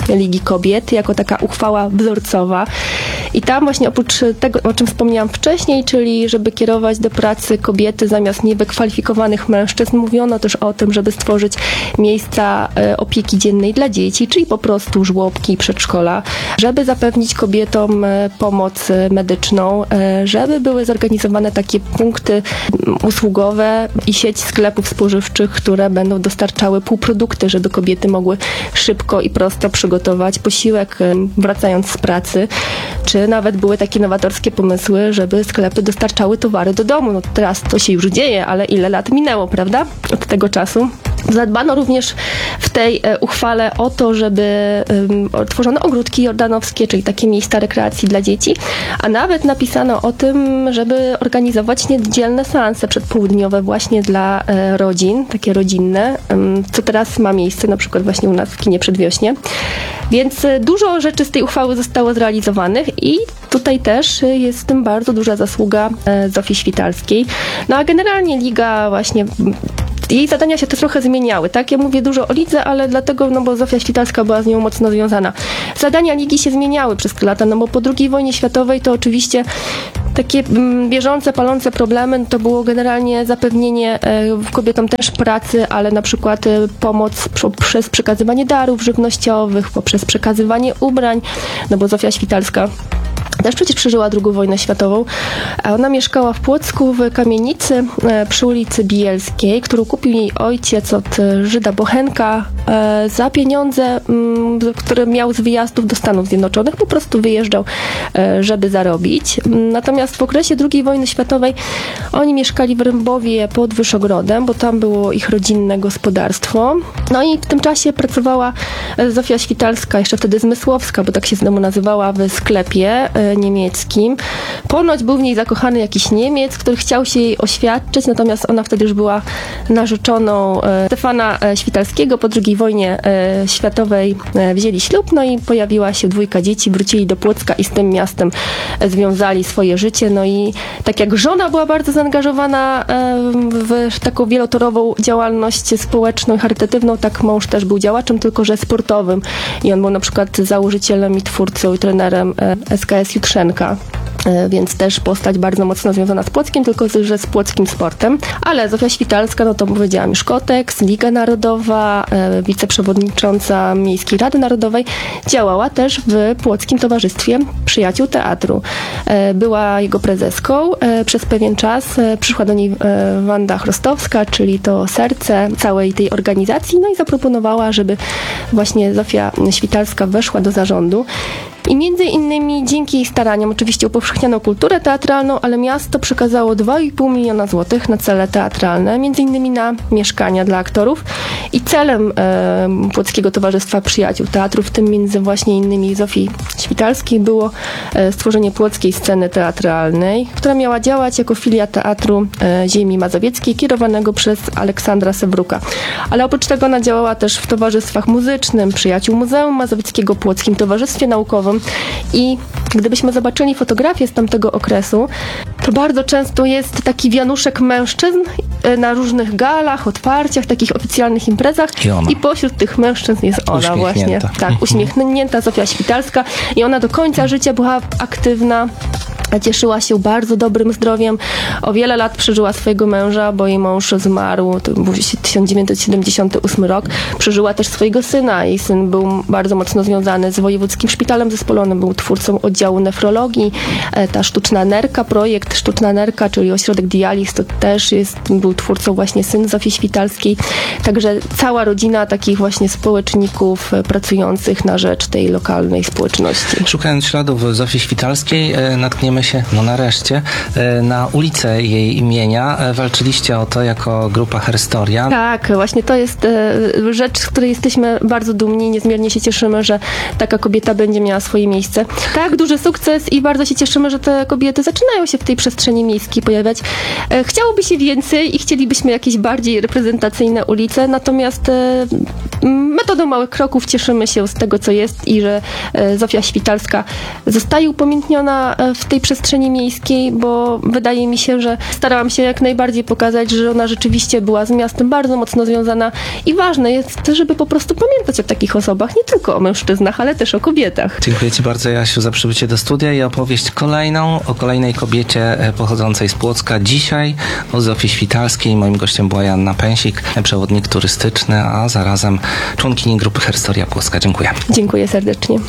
Ligi Kobiet, jako taka uchwała wzorcowa. I tam właśnie oprócz tego, o czym wspomniałam wcześniej, czyli żeby kierować do pracy kobiety zamiast niewykwalifikowanych mężczyzn, mówiono też o tym, żeby stworzyć miejsca opieki dziennej dla dzieci, czyli po prostu żłobki, przedszkola, żeby zapewnić kobietom pomoc medyczną, żeby były zorganizowane takie punkty usługowe i sieć sklepów spożywczych, które będą dostarczały półprodukty, żeby kobiety mogły szybko i prosto przygotować posiłek, wracając z pracy, czy nawet były takie nowatorskie pomysły, żeby sklepy dostarczały towary do domu. No teraz to się już dzieje, ale ile lat minęło, prawda? Od tego czasu. Zadbano również w tej uchwale o to, żeby tworzono ogródki jordanowskie, czyli takie miejsca rekreacji dla dzieci, a nawet napisano o tym, żeby organizować niedzielne seanse przedpołudniowe właśnie dla rodzin, takie rodzinne, co teraz ma miejsce na przykład właśnie u nas w kinie Przedwiośnie. Więc dużo rzeczy z tej uchwały zostało zrealizowanych i tutaj też jest w tym bardzo duża zasługa Zofii Świtalskiej. No a generalnie Liga właśnie jej zadania się to trochę zmieniały, tak? Ja mówię dużo o lidze, ale dlatego, no bo Zofia Świtalska była z nią mocno związana. Zadania ligi się zmieniały przez te lata, no bo po II wojnie światowej to oczywiście takie bieżące, palące problemy to było generalnie zapewnienie kobietom też pracy, ale na przykład pomoc poprzez przekazywanie darów żywnościowych, poprzez przekazywanie ubrań, no bo Zofia Świtalska też przecież przeżyła II wojnę światową, a ona mieszkała w Płocku w kamienicy przy ulicy Bielskiej, którą kupił jej ojciec od Żyda Bochenka za pieniądze, które miał z wyjazdów do Stanów Zjednoczonych. Po prostu wyjeżdżał, żeby zarobić. Natomiast w okresie II wojny światowej oni mieszkali w Rębowie pod Wyszogrodem, bo tam było ich rodzinne gospodarstwo. No i w tym czasie pracowała Zofia Świtalska, jeszcze wtedy Zmysłowska, bo tak się z domu nazywała, w sklepie niemieckim. Ponoć był w niej zakochany jakiś Niemiec, który chciał się jej oświadczyć, natomiast ona wtedy już była narzeczoną Stefana Świtalskiego. Po II wojnie światowej wzięli ślub, no i pojawiła się dwójka dzieci, wrócili do Płocka i z tym miastem związali swoje życie. No i tak jak żona była bardzo zaangażowana w taką wielotorową działalność społeczną i charytatywną, tak mąż też był działaczem, tylko że sportowym. I on był na przykład założycielem i twórcą i trenerem SKS Jutrzenka. Więc też postać bardzo mocno związana z Płockiem, tylko że z płockim sportem. Ale Zofia Świtalska, no to powiedziałam już, Koteks, Liga Narodowa, wiceprzewodnicząca Miejskiej Rady Narodowej, działała też w Płockim Towarzystwie Przyjaciół Teatru. Była jego prezeską przez pewien czas. Przyszła do niej Wanda Chrostowska, czyli to serce całej tej organizacji, no i zaproponowała, żeby właśnie Zofia Świtalska weszła do zarządu. I między innymi dzięki jej staraniom oczywiście upowszechniano kulturę teatralną, ale miasto przekazało 2,5 miliona złotych na cele teatralne, między innymi na mieszkania dla aktorów. I celem Płockiego Towarzystwa Przyjaciół Teatru, w tym między właśnie innymi Zofii Świtalskiej, było stworzenie Płockiej Sceny Teatralnej, która miała działać jako filia Teatru Ziemi Mazowieckiej, kierowanego przez Aleksandra Sewruka. Ale oprócz tego ona działała też w towarzystwach muzycznym, Przyjaciół Muzeum Mazowieckiego, Płockim Towarzystwie Naukowym. I gdybyśmy zobaczyli fotografię z tamtego okresu, to bardzo często jest taki wianuszek mężczyzn na różnych galach, otwarciach, takich oficjalnych imprezach. I pośród tych mężczyzn jest ona właśnie. Tak, uśmiechnięta Zofia Świtalska. I ona do końca życia była aktywna. Cieszyła się bardzo dobrym zdrowiem. O wiele lat przeżyła swojego męża, bo jej mąż zmarł, to był 1978 rok. Przeżyła też swojego syna. Jej syn był bardzo mocno związany z Wojewódzkim Szpitalem Zespolonym, był twórcą oddziału nefrologii. Ta sztuczna nerka, projekt Sztuczna nerka, czyli ośrodek dializ, to też był twórcą właśnie syn Zofii Świtalskiej. Także cała rodzina takich właśnie społeczników pracujących na rzecz tej lokalnej społeczności.
Szukając śladów Zofii Świtalskiej, natkniemy się, no nareszcie, na ulicę jej imienia. Walczyliście o to jako grupa Herstoria.
Tak, właśnie to jest rzecz, z której jesteśmy bardzo dumni. Niezmiernie się cieszymy, że taka kobieta będzie miała swoje miejsce. Tak, duży sukces i bardzo się cieszymy, że te kobiety zaczynają się w tej przestrzeni miejskiej pojawiać. Chciałoby się więcej i chcielibyśmy jakieś bardziej reprezentacyjne ulice, natomiast metodą małych kroków cieszymy się z tego, co jest i że Zofia Świtalska zostaje upamiętniona w tej przestrzeni miejskiej, bo wydaje mi się, że starałam się jak najbardziej pokazać, że ona rzeczywiście była z miastem bardzo mocno związana i ważne jest, żeby po prostu pamiętać o takich osobach, nie tylko o mężczyznach, ale też o kobietach.
Dziękuję Ci bardzo, Jasiu, za przybycie do studia i opowieść kolejną o kolejnej kobiecie pochodzącej z Płocka. Dzisiaj o Zofii Świtalskiej. Moim gościem była Joanna Pęsik, przewodnik turystyczny, a zarazem członkini grupy Herstoria Płocka. Dziękuję.
Dziękuję serdecznie.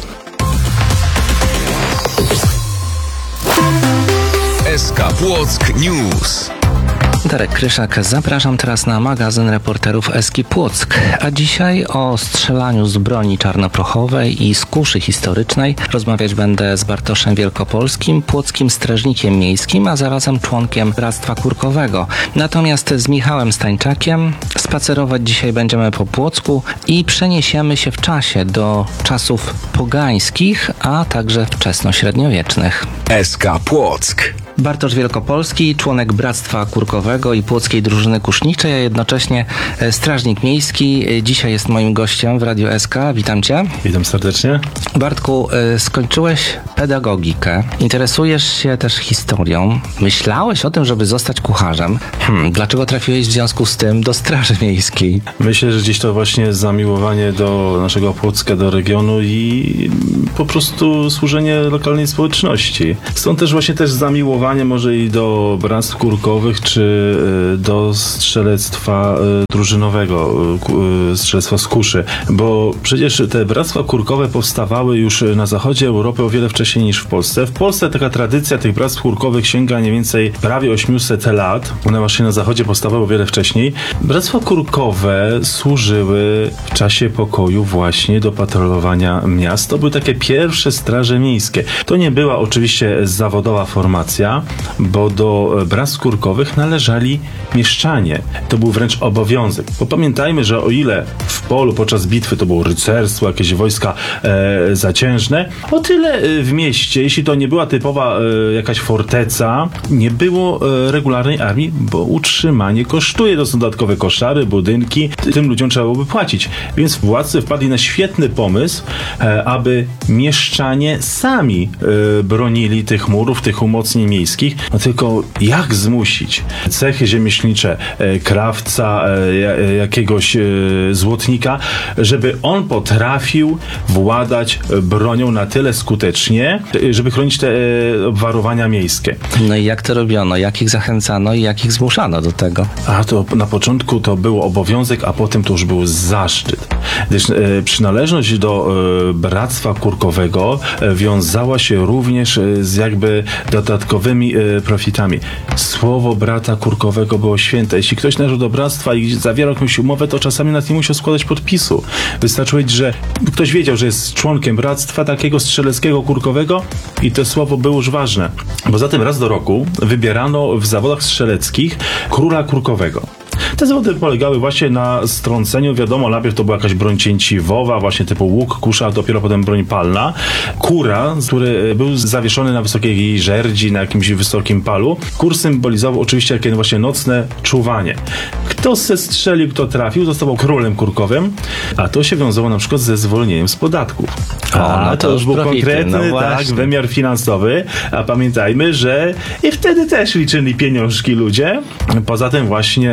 SK Płock News.
Darek Kryszak, zapraszam teraz na magazyn reporterów Eski Płock. A dzisiaj o strzelaniu z broni czarnoprochowej i z kuszy historycznej rozmawiać będę z Bartoszem Wielkopolskim, płockim strażnikiem miejskim, a zarazem członkiem Bractwa Kurkowego. Natomiast z Michałem Stańczakiem spacerować dzisiaj będziemy po Płocku i przeniesiemy się w czasie do czasów pogańskich, a także wczesnośredniowiecznych.
SK Płock.
Bartosz Wielkopolski, członek Bractwa Kurkowego i Płockiej Drużyny Kuszniczej, a jednocześnie strażnik miejski. Dzisiaj jest moim gościem w Radiu SK. Witam Cię.
Witam serdecznie.
Bartku, skończyłeś pedagogikę, interesujesz się też historią. Myślałeś o tym, żeby zostać kucharzem. Dlaczego trafiłeś w związku z tym do Straży Miejskiej?
Myślę, że gdzieś to właśnie zamiłowanie do naszego Płocka, do regionu i po prostu służenie lokalnej społeczności. Stąd też właśnie zamiłowanie może i do bractw kurkowych, czy do strzelectwa drużynowego, strzelectwa z kuszy. Bo przecież te bractwa kurkowe powstawały już na zachodzie Europy o wiele wcześniej niż w Polsce. W Polsce taka tradycja tych bractw kurkowych sięga mniej więcej prawie 800 lat. One właśnie na zachodzie powstawały o wiele wcześniej. Bractwa kurkowe służyły w czasie pokoju właśnie do patrolowania miast. To były takie pierwsze straże miejskie. To nie była oczywiście zawodowa formacja, bo do bractw kurkowych należeli mieszczanie. To był wręcz obowiązek. Bo pamiętajmy, że o ile w polu podczas bitwy to było rycerstwo, jakieś wojska zaciężne, o tyle w mieście, jeśli to nie była typowa jakaś forteca, nie było regularnej armii, bo utrzymanie kosztuje. To są dodatkowe koszary, budynki. Tym ludziom trzeba byłoby płacić. Więc władcy wpadli na świetny pomysł, aby mieszczanie sami bronili tych murów, tych umocnień miejskich. No tylko jak zmusić cechy rzemieślnicze, krawca, jakiegoś złotnika, żeby on potrafił władać bronią na tyle skutecznie, żeby chronić te obwarowania miejskie.
No i jak to robiono? Jak ich zachęcano i jak ich zmuszano do tego?
A to na początku to był obowiązek, a potem to już był zaszczyt. Gdyż przynależność do Bractwa Kurkowego wiązała się również z jakby dodatkowymi profitami. Słowo brata kurkowego było święte. Jeśli ktoś należał do bractwa i zawierał jakąś umowę, to czasami nawet nie musiał składać podpisu. Wystarczyło, że ktoś wiedział, że jest członkiem bractwa takiego strzeleckiego kurkowego i to słowo było już ważne. Bo zatem raz do roku wybierano w zawodach strzeleckich króla kurkowego. Te zawody polegały właśnie na strąceniu, wiadomo, najpierw to była jakaś broń cięciwowa, właśnie typu łuk, kusza, a dopiero potem broń palna. Kura, który był zawieszony na wysokiej żerdzi, na jakimś wysokim palu. Kur symbolizował oczywiście jakieś właśnie nocne czuwanie. Kto strzelił, kto trafił, zostawał królem kurkowym, a to się wiązało na przykład ze zwolnieniem z podatków.
No
to już był
profity,
konkretny wymiar finansowy, a pamiętajmy, że i wtedy też liczyli pieniążki ludzie. Poza tym właśnie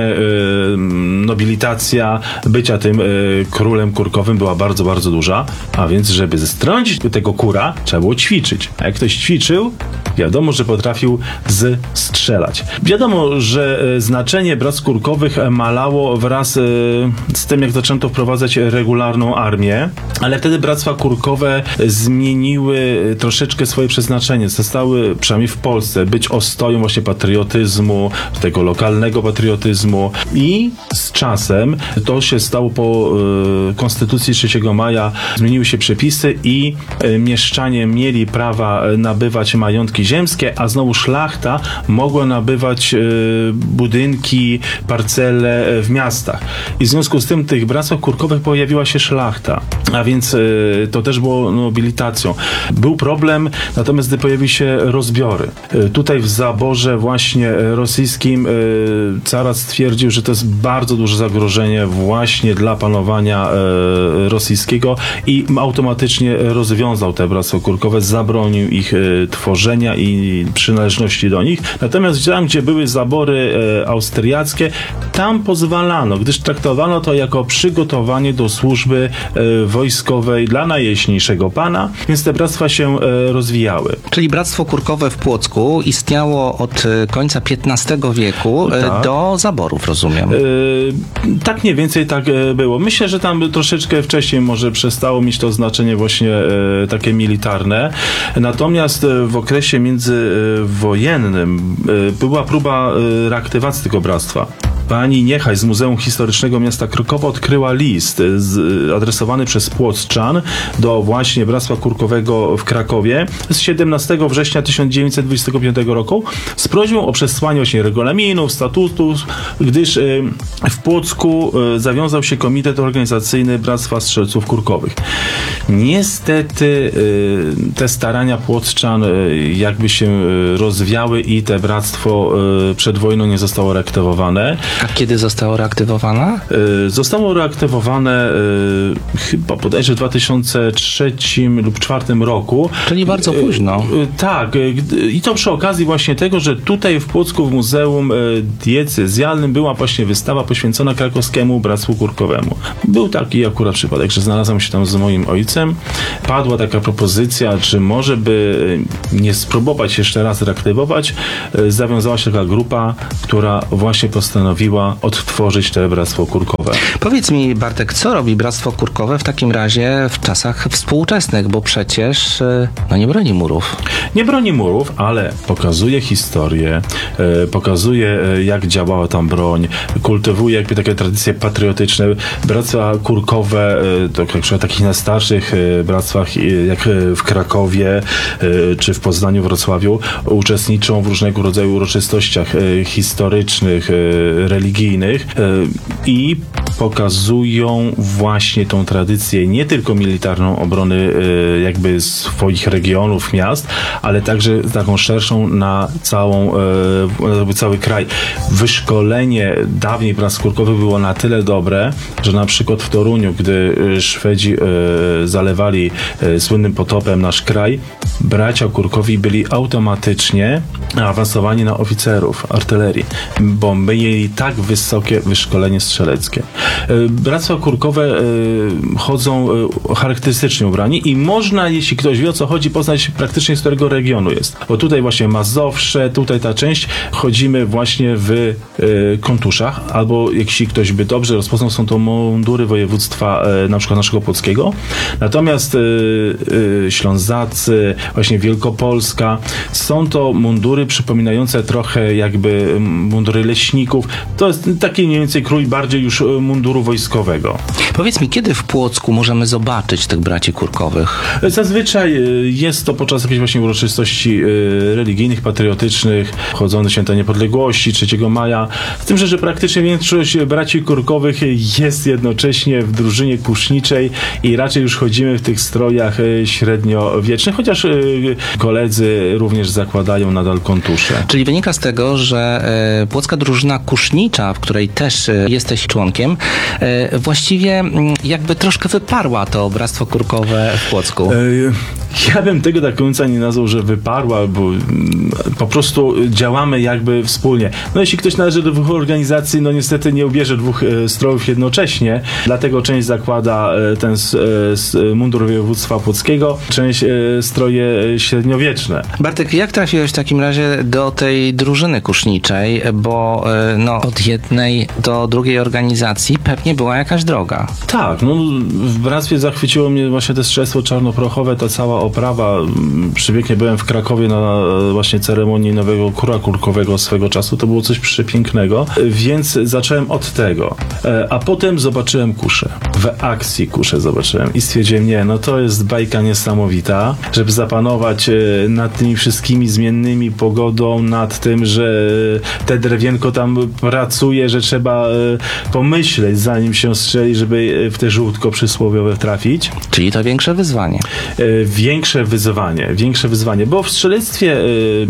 nobilitacja bycia tym królem kurkowym była bardzo, bardzo duża, a więc żeby zestrącić tego kura, trzeba było ćwiczyć. A jak ktoś ćwiczył, wiadomo, że potrafił strzelać. Wiadomo, że znaczenie bractw kurkowych malało wraz z tym, jak zaczęto wprowadzać regularną armię, ale wtedy bractwa kurkowe zmieniły troszeczkę swoje przeznaczenie. Zostały, przynajmniej w Polsce, być ostoją właśnie patriotyzmu, tego lokalnego patriotyzmu i z czasem to się stało po Konstytucji 3 maja, zmieniły się przepisy i mieszczanie mieli prawa nabywać majątki ziemskie, a znowu szlachta mogła nabywać budynki, parcele w miastach. I w związku z tym w tych bractwach kurkowych pojawiła się szlachta, a więc to też było nobilitacją. Był problem, natomiast gdy pojawiły się rozbiory. Tutaj w zaborze właśnie rosyjskim carat stwierdził, że to jest bardzo duży duże zagrożenie właśnie dla panowania rosyjskiego i automatycznie rozwiązał te bractwa kurkowe, zabronił ich tworzenia i przynależności do nich. Natomiast tam, gdzie były zabory austriackie, tam pozwalano, gdyż traktowano to jako przygotowanie do służby wojskowej dla najjaśniejszego pana, więc te bractwa się rozwijały.
Czyli Bractwo Kurkowe w Płocku istniało od końca XV wieku
Tak.
do zaborów, rozumiem.
Tak mniej więcej tak było. Myślę, że tam troszeczkę wcześniej może przestało mieć to znaczenie właśnie takie militarne. Natomiast w okresie międzywojennym była próba reaktywacji tego bractwa. Pani Niechaj z Muzeum Historycznego Miasta Krakowa odkryła list adresowany przez płockczan do właśnie Bractwa Kurkowego w Krakowie z 17 września 1925 roku z prośbą o przesłanie właśnie regulaminów, statutów, gdyż w Płocku zawiązał się Komitet Organizacyjny Bractwa Strzelców Kurkowych. Niestety te starania płockczan jakby się rozwiały i te bractwo przed wojną nie zostało reaktywowane.
A kiedy zostało reaktywowane?
Zostało reaktywowane chyba bodajże w 2003 lub 2004 roku.
Czyli bardzo późno.
Tak. I to przy okazji właśnie tego, że tutaj w Płocku w Muzeum Diecezjalnym była właśnie wystawa poświęcona krakowskiemu Bractwu Kurkowemu. Był taki akurat przypadek, że znalazłem się tam z moim ojcem. Padła taka propozycja, czy może by nie spróbować jeszcze raz reaktywować. Zawiązała się taka grupa, która właśnie postanowiła odtworzyć te Bractwo Kurkowe.
Powiedz mi, Bartek, co robi Bractwo Kurkowe w takim razie w czasach współczesnych, bo przecież nie broni murów.
Nie broni murów, ale pokazuje historię, pokazuje jak działała tam broń, kultywuje jakby takie tradycje patriotyczne. Bractwa Kurkowe, to na przykład takich najstarszych bractwach jak w Krakowie czy w Poznaniu, Wrocławiu, uczestniczą w różnego rodzaju uroczystościach historycznych, religijnych i pokazują właśnie tą tradycję nie tylko militarną obrony jakby swoich regionów, miast, ale także taką szerszą na cały kraj. Wyszkolenie dawniej Bractw Kurkowych było na tyle dobre, że na przykład w Toruniu, gdy Szwedzi zalewali słynnym potopem nasz kraj, bracia Kurkowi byli automatycznie awansowani na oficerów artylerii, bo mieli tak wysokie wyszkolenie strzeleckie. Bractwa Kurkowe chodzą charakterystycznie ubrani i można, jeśli ktoś wie, o co chodzi, poznać praktycznie z którego regionu jest. Bo tutaj właśnie Mazowsze, tutaj ta część, chodzimy właśnie w kontuszach, albo jeśli ktoś by dobrze rozpoznał, są to mundury województwa na przykład naszego płockiego. Natomiast Ślązacy, właśnie Wielkopolska, są to mundury przypominające trochę jakby mundury leśników. To jest taki mniej więcej krój bardziej już munduru wojskowego.
Powiedz mi, kiedy w Płocku możemy zobaczyć tych braci Kurkowych?
Zazwyczaj jest to podczas jakichś właśnie uroczystości religijnych, patriotycznych, wchodzące święta niepodległości, 3 maja. Z tym, że praktycznie większość braci Kurkowych jest jednocześnie w drużynie kuszniczej i raczej już chodzimy w tych strojach średniowiecznych, chociaż koledzy również zakładają nadal kontusze.
Czyli wynika z tego, że Płocka Drużyna Kusznicza, w której też jesteś członkiem, właściwie jakby troszkę wyparła to Bractwo Kurkowe w Płocku.
Ja bym tego tak końca nie nazwał, że wyparła, bo po prostu działamy jakby wspólnie. No jeśli ktoś należy do 2 organizacji, no niestety nie ubierze 2 strojów jednocześnie, dlatego część zakłada ten mundur województwa płockiego, część stroje średniowieczne.
Bartek, jak trafiłeś w takim razie do tej drużyny kuszniczej, bo od jednej do drugiej organizacji pewnie była jakaś droga.
Tak, w bractwie zachwyciło mnie właśnie te strzelstwo czarnoprochowe, ta cała oprawa. Przepięknie byłem w Krakowie na właśnie ceremonii nowego króla kurkowego swego czasu. To było coś przepięknego, więc zacząłem od tego. A potem zobaczyłem kuszę. W akcji kuszę zobaczyłem i stwierdziłem, to jest bajka niesamowita, żeby zapanować nad tymi wszystkimi zmiennymi pogodą, nad tym, że te drewienko tam pracuje, że trzeba pomyśleć, zanim się strzeli, żeby w te żółtko przysłowiowe trafić.
Czyli to większe wyzwanie.
większe wyzwanie, bo w strzelectwie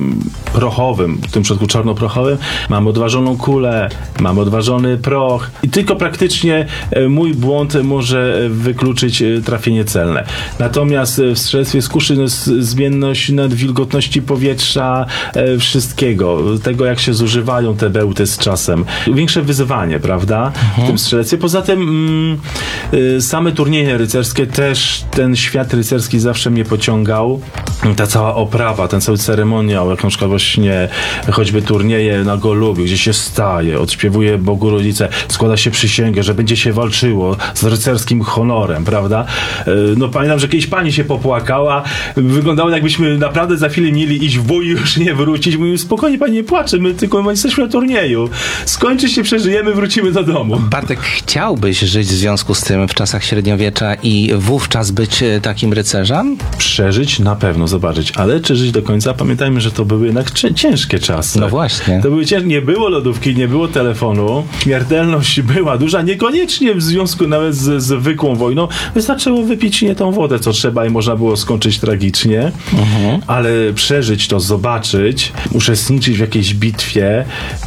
prochowym, w tym przypadku czarnoprochowym, mamy odważoną kulę, mamy odważony proch i tylko praktycznie mój błąd może wykluczyć trafienie celne. Natomiast w strzelectwie z kuszy jest zmienność wilgotności powietrza, wszystkiego, tego jak się zużywają te bełty z czasem. Większe wyzwanie, prawda, w tym strzelectwie. Poza tym same turnieje rycerskie też, ten świat rycerski zawsze mnie pociągał. Ta cała oprawa, ten cały ceremoniał, jak na przykład właśnie choćby turnieje na Golubiu, gdzie się staje, odśpiewuje Bogu Rodzice, składa się przysięgę, że będzie się walczyło z rycerskim honorem, prawda? No pamiętam, że kiedyś pani się popłakała, wyglądało jakbyśmy naprawdę za chwilę mieli iść w bój i już nie wrócić. Mówimy, spokojnie, pani nie płacze, my tylko jesteśmy na turnieju. Skończy się, przeżyjemy, wrócimy do domu.
Bartek, chciałbyś żyć w związku z tym w czasach średniowiecza i wówczas być takim rycerzem?
Przeżyć na pewno, zobaczyć, ale czy żyć do końca? Pamiętajmy, że to były jednak ciężkie czasy.
No właśnie.
To były nie było lodówki, nie było telefonu, śmiertelność była duża, niekoniecznie w związku nawet z zwykłą wojną. Wystarczyło wypić nie tą wodę, co trzeba i można było skończyć tragicznie, ale przeżyć to, zobaczyć, uczestniczyć w jakiejś bitwie,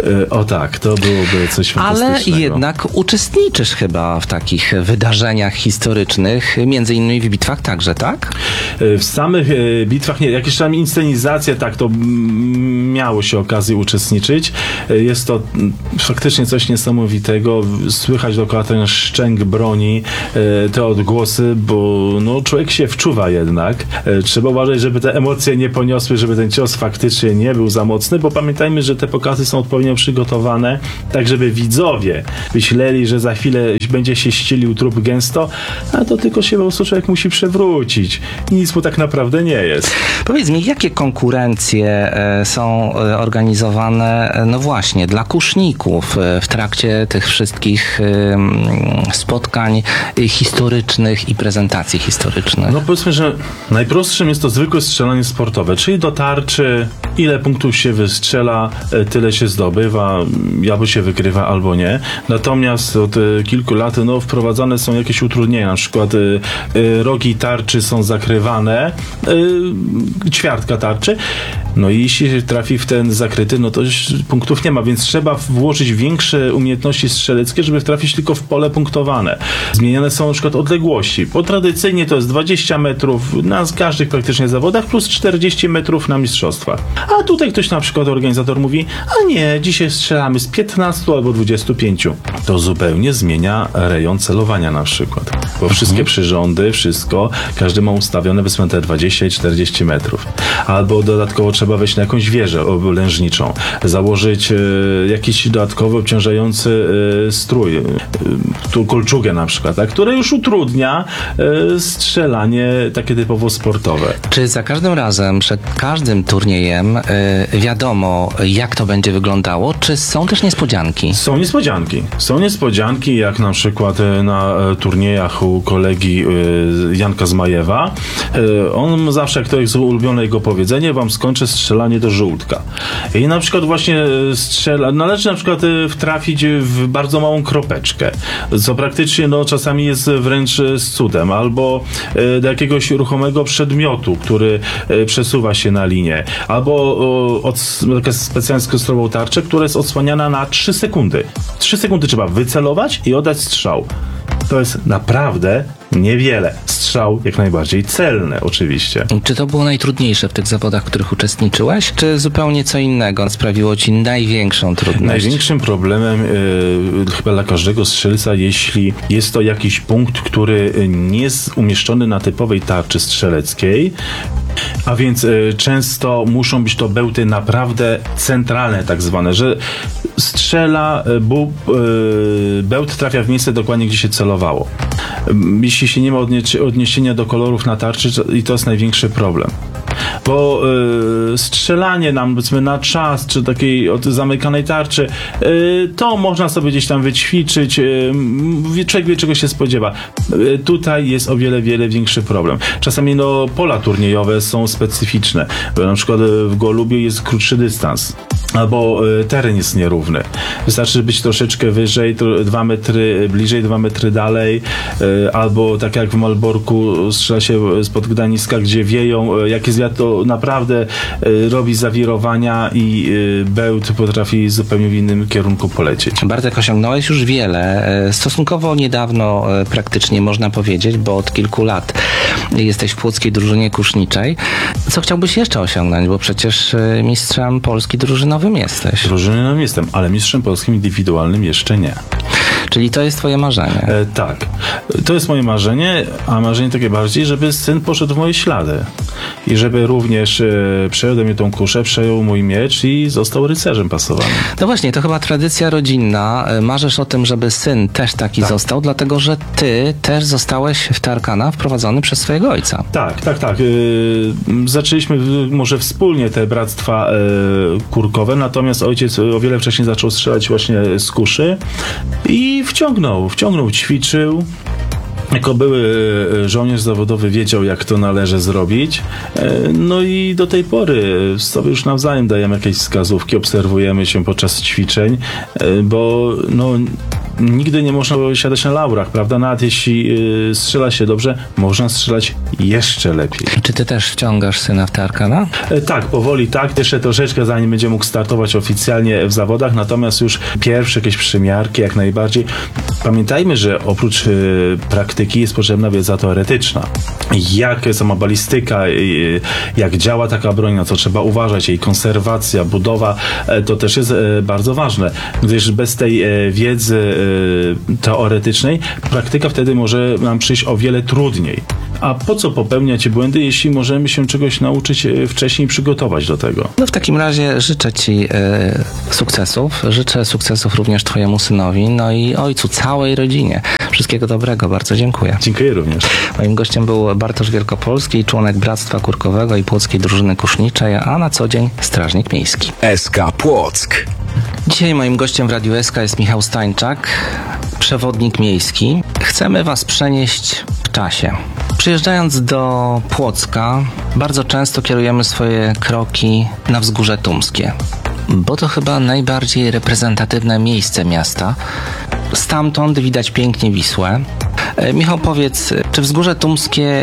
o tak, to byłoby coś fantastycznego.
Ale jednak uczestniczysz chyba w takich wydarzeniach historycznych, między innymi w bitwach także, tak?
W samych bitwach nie, jakieś tam inscenizacje, tak, to miało się okazję uczestniczyć. Jest to faktycznie coś niesamowitego. Słychać dookoła ten szczęk broni, te odgłosy, bo no, człowiek się wczuwa jednak. Trzeba uważać, żeby te emocje nie poniosły, żeby ten cios faktycznie nie był za mocny, bo pamiętajmy, że te pokazy są odpowiednio przygotowane, tak żeby widzowie myśleli, że za chwilę będzie się ścielił trup gęsto, a to tylko się po prostu człowiek musi przewrócić. Nic mu tak naprawdę nie jest.
Powiedz mi, jakie konkurencje są organizowane, no właśnie, dla kuszników w trakcie tych wszystkich spotkań historycznych i prezentacji historycznych?
No powiedzmy, że najprostszym jest to zwykłe strzelanie sportowe, czyli do tarczy, ile punktów się wystrzela, tyle się zdobywa, albo się wygrywa, albo nie. Natomiast od kilku lat wprowadzane są jakieś utrudnienia, na przykład rogi tarczy są zakrywane, ćwiartka tarczy, no i jeśli się trafi w ten zakryty, no to już punktów nie ma, więc trzeba włożyć większe umiejętności strzeleckie, żeby trafić tylko w pole punktowane. Zmieniane są na przykład odległości, bo tradycyjnie to jest 20 metrów na każdych praktycznie zawodach plus 40 metrów na mistrzostwach. A tutaj ktoś na przykład, organizator mówi, a nie, dzisiaj strzelamy z 15 albo 25. To zupełnie zmienia rejon celowania na przykład, bo wszystkie przyrządy, wszystko, każdy ma ustawione te 20 i 40 metrów. Albo dodatkowo trzeba wejść na jakąś wieżę oblężniczą, założyć jakiś dodatkowy obciążający strój, kolczugę na przykład, tak, które już utrudnia strzelanie takie typowo sportowe.
Czy za każdym razem, przed każdym turniejem wiadomo, jak to będzie wyglądało, czy są też niespodzianki?
Są niespodzianki. Są niespodzianki, jak na przykład na turniejach u kolegi Janka Zmajewa. On zawsze, jak to jest ulubione jego powiedzenie, wam skończę strzelanie do żółtka. I na przykład właśnie należy na przykład wtrafić w bardzo małą kropeczkę, co praktycznie czasami jest wręcz z cudem, albo do jakiegoś ruchomego przedmiotu, który przesuwa się na linię, albo taka specjalnie skonstruowaną tarczę, która jest odsłaniana na 3 sekundy. 3 sekundy trzeba wycelować i oddać strzał. To jest naprawdę niewiele. Strzał jak najbardziej celny, oczywiście.
Czy to było najtrudniejsze w tych zawodach, w których uczestniczyłeś, czy zupełnie co innego sprawiło ci największą trudność?
Największym problemem chyba dla każdego strzelca, jeśli jest to jakiś punkt, który nie jest umieszczony na typowej tarczy strzeleckiej, a więc często muszą być to bełty naprawdę centralne, tak zwane, że strzela, bełt trafia w miejsce dokładnie, gdzie się celowało. Jeśli się nie ma odniesienia do kolorów na tarczy, i to jest największy problem. bo strzelanie nam, powiedzmy, na czas, czy takiej od zamykanej tarczy, to można sobie gdzieś tam wyćwiczyć, człowiek wie, czego się spodziewa. Tutaj jest o wiele, wiele większy problem. Czasami pola turniejowe są specyficzne, bo na przykład w Golubiu jest krótszy dystans, albo teren jest nierówny. Wystarczy być troszeczkę wyżej, 2 metry bliżej, 2 metry dalej, albo tak jak w Malborku strzela się spod Gdańska, gdzie wieją, jak jest wiatr, to naprawdę robi zawirowania i bełt potrafi zupełnie w innym kierunku polecieć.
Bartek, osiągnąłeś już wiele. Stosunkowo niedawno praktycznie można powiedzieć, bo od kilku lat jesteś w płockiej drużynie kuszniczej. Co chciałbyś jeszcze osiągnąć? Bo przecież mistrzem Polski drużynowym jesteś.
Drużynowym jestem, ale mistrzem polskim indywidualnym jeszcze nie.
Czyli to jest twoje marzenie.
Tak. To jest moje marzenie, a marzenie takie bardziej, żeby syn poszedł w moje ślady. I żeby również przejął ode mnie tą kuszę, przejął mój miecz i został rycerzem pasowanym.
No właśnie, to chyba tradycja rodzinna. Marzysz o tym, żeby syn też taki został, dlatego że ty też zostałeś w te arkana wprowadzony przez swojego ojca.
Tak. Zaczęliśmy może wspólnie te bractwa kurkowe, natomiast ojciec o wiele wcześniej zaczął strzelać właśnie z kuszy i wciągnął, ćwiczył. Jako były żołnierz zawodowy wiedział, jak to należy zrobić. No i do tej pory sobie już nawzajem dajemy jakieś wskazówki, obserwujemy się podczas ćwiczeń, bo nigdy nie można siadać na laurach, prawda? Nawet jeśli strzela się dobrze, można strzelać jeszcze lepiej.
Czy ty też wciągasz syna w te arkana?
Tak, powoli tak. Jeszcze troszeczkę, zanim będzie mógł startować oficjalnie w zawodach, natomiast już pierwsze jakieś przymiarki jak najbardziej. Pamiętajmy, że oprócz praktyki jest potrzebna wiedza teoretyczna. Jak sama balistyka, jak działa taka broń, na co trzeba uważać, jej konserwacja, budowa, to też jest bardzo ważne, gdyż bez tej wiedzy teoretycznej praktyka wtedy może nam przyjść o wiele trudniej. A po co popełniać błędy, jeśli możemy się czegoś nauczyć wcześniej, przygotować do tego?
No w takim razie życzę ci sukcesów. Życzę sukcesów również twojemu synowi, no i ojcu, całej rodzinie. Wszystkiego dobrego. Bardzo dziękuję.
Dziękuję również.
Moim gościem był Bartosz Wielkopolski, członek Bractwa Kurkowego i Płockiej Drużyny Kuszniczej, a na co dzień strażnik miejski.
SK Płock.
Dzisiaj moim gościem w Radiu SK jest Michał Stańczak, przewodnik miejski. Chcemy was przenieść w czasie. Przyjeżdżając do Płocka, bardzo często kierujemy swoje kroki na Wzgórze Tumskie, bo to chyba najbardziej reprezentatywne miejsce miasta. Stamtąd widać pięknie Wisłę. Michał, powiedz, czy Wzgórze Tumskie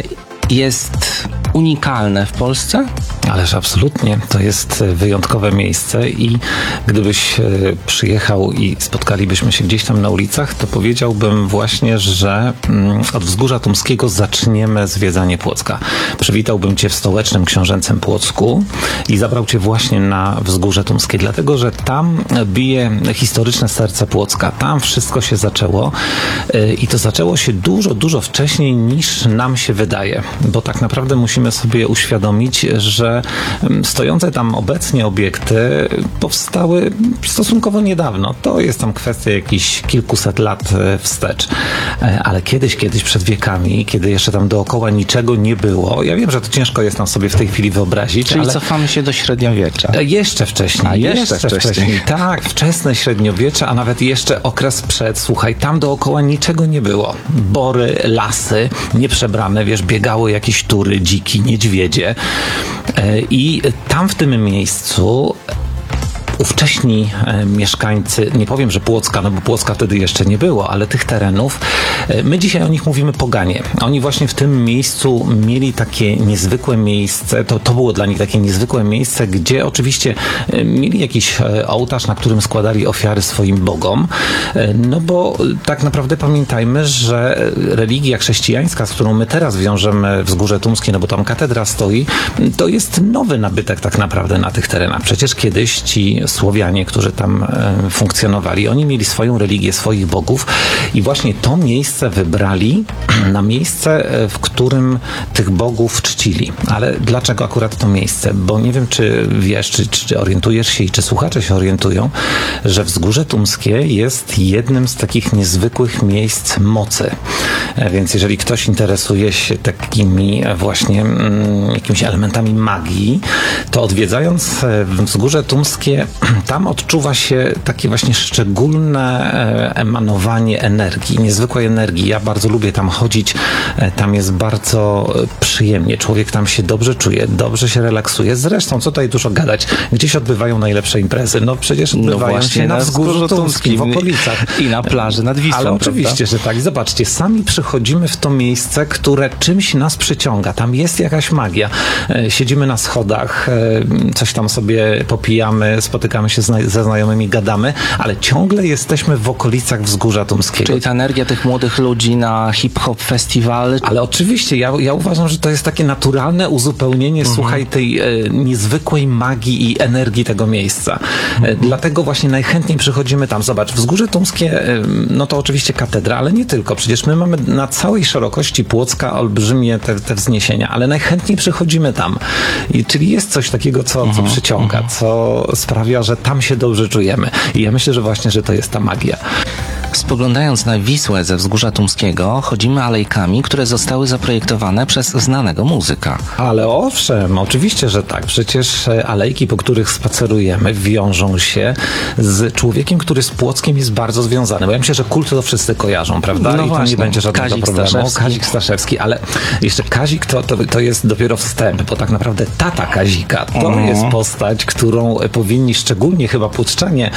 jest unikalne w Polsce?
Ależ absolutnie, to jest wyjątkowe miejsce i gdybyś przyjechał i spotkalibyśmy się gdzieś tam na ulicach, to powiedziałbym właśnie, że od Wzgórza Tumskiego zaczniemy zwiedzanie Płocka. Przywitałbym cię w stołecznym książęcym Płocku i zabrał cię właśnie na Wzgórze Tumskie, dlatego że tam bije historyczne serce Płocka. Tam wszystko się zaczęło i to zaczęło się dużo, dużo wcześniej niż nam się wydaje, bo tak naprawdę musimy sobie uświadomić, że stojące tam obecnie obiekty powstały stosunkowo niedawno. To jest tam kwestia jakichś kilkuset lat wstecz. Ale kiedyś przed wiekami, kiedy jeszcze tam dookoła niczego nie było, ja wiem, że to ciężko jest nam sobie w tej chwili wyobrazić,
Czyli
ale
cofamy się do średniowiecza.
Jeszcze wcześniej.
A jeszcze wcześniej.
Tak, wczesne średniowiecze, a nawet jeszcze okres przed. Słuchaj, tam dookoła niczego nie było. Bory, lasy, nieprzebrane, biegały jakieś tury, dziki, niedźwiedzie. I tam w tym miejscu ówcześni mieszkańcy, nie powiem, że Płocka, no bo Płocka wtedy jeszcze nie było, ale tych terenów, my dzisiaj o nich mówimy poganie. Oni właśnie w tym miejscu mieli takie niezwykłe miejsce, to było dla nich takie niezwykłe miejsce, gdzie oczywiście mieli jakiś ołtarz, na którym składali ofiary swoim bogom, no bo tak naprawdę pamiętajmy, że religia chrześcijańska, z którą my teraz wiążemy Wzgórze Tumskie, no bo tam katedra stoi, to jest nowy nabytek tak naprawdę na tych terenach. Przecież kiedyś ci Słowianie, którzy tam funkcjonowali, oni mieli swoją religię, swoich bogów i właśnie to miejsce miejsce wybrali na miejsce, w którym tych bogów czcili. Ale dlaczego akurat to miejsce? Bo nie wiem, czy wiesz, czy orientujesz się i czy słuchacze się orientują, że Wzgórze Tumskie jest jednym z takich niezwykłych miejsc mocy. Więc jeżeli ktoś interesuje się takimi właśnie jakimiś elementami magii, to odwiedzając Wzgórze Tumskie, tam odczuwa się takie właśnie szczególne emanowanie energii, niezwykłej energii. Ja bardzo lubię tam chodzić, tam jest bardzo przyjemnie, człowiek tam się dobrze czuje, dobrze się relaksuje. Zresztą, co tutaj dużo gadać, gdzieś odbywają najlepsze imprezy. No przecież odbywają się na Wzgórzu Tumskim, w okolicach.
I na plaży nad Wisłą.
Ale oczywiście, że tak. I zobaczcie, sami przychodzimy w to miejsce, które czymś nas przyciąga. Tam jest jakaś magia. Siedzimy na schodach, coś tam sobie popijamy, spotykamy się ze znajomymi, gadamy, ale ciągle jesteśmy w okolicach Wzgórza Tumskiego.
Czyli ta energia tych młodych ludzi na hip-hop festiwal.
Ale oczywiście, ja uważam, że to jest takie naturalne uzupełnienie, słuchaj, tej niezwykłej magii i energii tego miejsca. Dlatego właśnie najchętniej przychodzimy tam. Zobacz, Wzgórze Tumskie, no to oczywiście katedra, ale nie tylko. Przecież my mamy na całej szerokości Płocka olbrzymie te wzniesienia, ale najchętniej przychodzimy tam. Czyli jest coś takiego, co przyciąga, co sprawia, że tam się dobrze czujemy. I ja myślę, że właśnie, że to jest ta magia.
Spoglądając na Wisłę ze Wzgórza Tumskiego, chodzimy alejkami, które zostały zaprojektowane przez znanego muzyka.
Ale owszem, oczywiście, że tak. Przecież alejki, po których spacerujemy, wiążą się z człowiekiem, który z Płockiem jest bardzo związany. Bo ja myślę, że kult to wszyscy kojarzą, prawda?
No
i
właśnie,
to nie będzie żadnego
Kazik
problemu.
Staszewski.
Kazik Staszewski, ale jeszcze Kazik to jest dopiero wstęp, bo tak naprawdę tata Kazika to jest postać, którą powinni szczególnie chyba płocczanie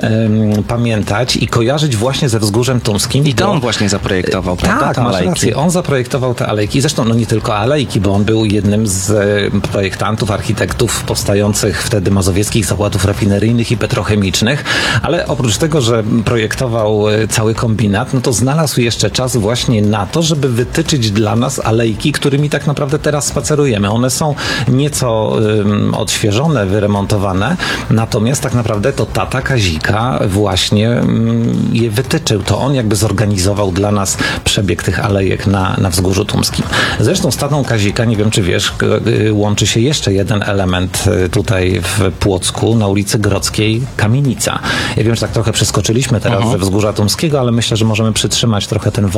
pamiętać i kojarzyć właśnie ze Wzgórzem Tumskim.
I to on właśnie zaprojektował, prawda?
Tak,
te
masz
alejki.
rację. On zaprojektował te alejki. Zresztą no nie tylko alejki, bo on był jednym z projektantów, architektów powstających wtedy mazowieckich zakładów rafineryjnych i petrochemicznych, ale oprócz tego, że projektował cały kombinat, no to znalazł jeszcze czas właśnie na to, żeby wytyczyć dla nas alejki, którymi tak naprawdę teraz spacerujemy. One są nieco odświeżone, wyremontowane, natomiast tak naprawdę to tata Kazika właśnie je wytyczył. To on jakby zorganizował dla nas przebieg tych alejek na Wzgórzu Tumskim. Zresztą z tatą Kazika, nie wiem czy wiesz, łączy się jeszcze jeden element tutaj w Płocku, na ulicy Grodzkiej, kamienica. Ja wiem, że tak trochę przeskoczyliśmy teraz ze Wzgórza Tumskiego, ale myślę, że możemy przytrzymać trochę ten wątek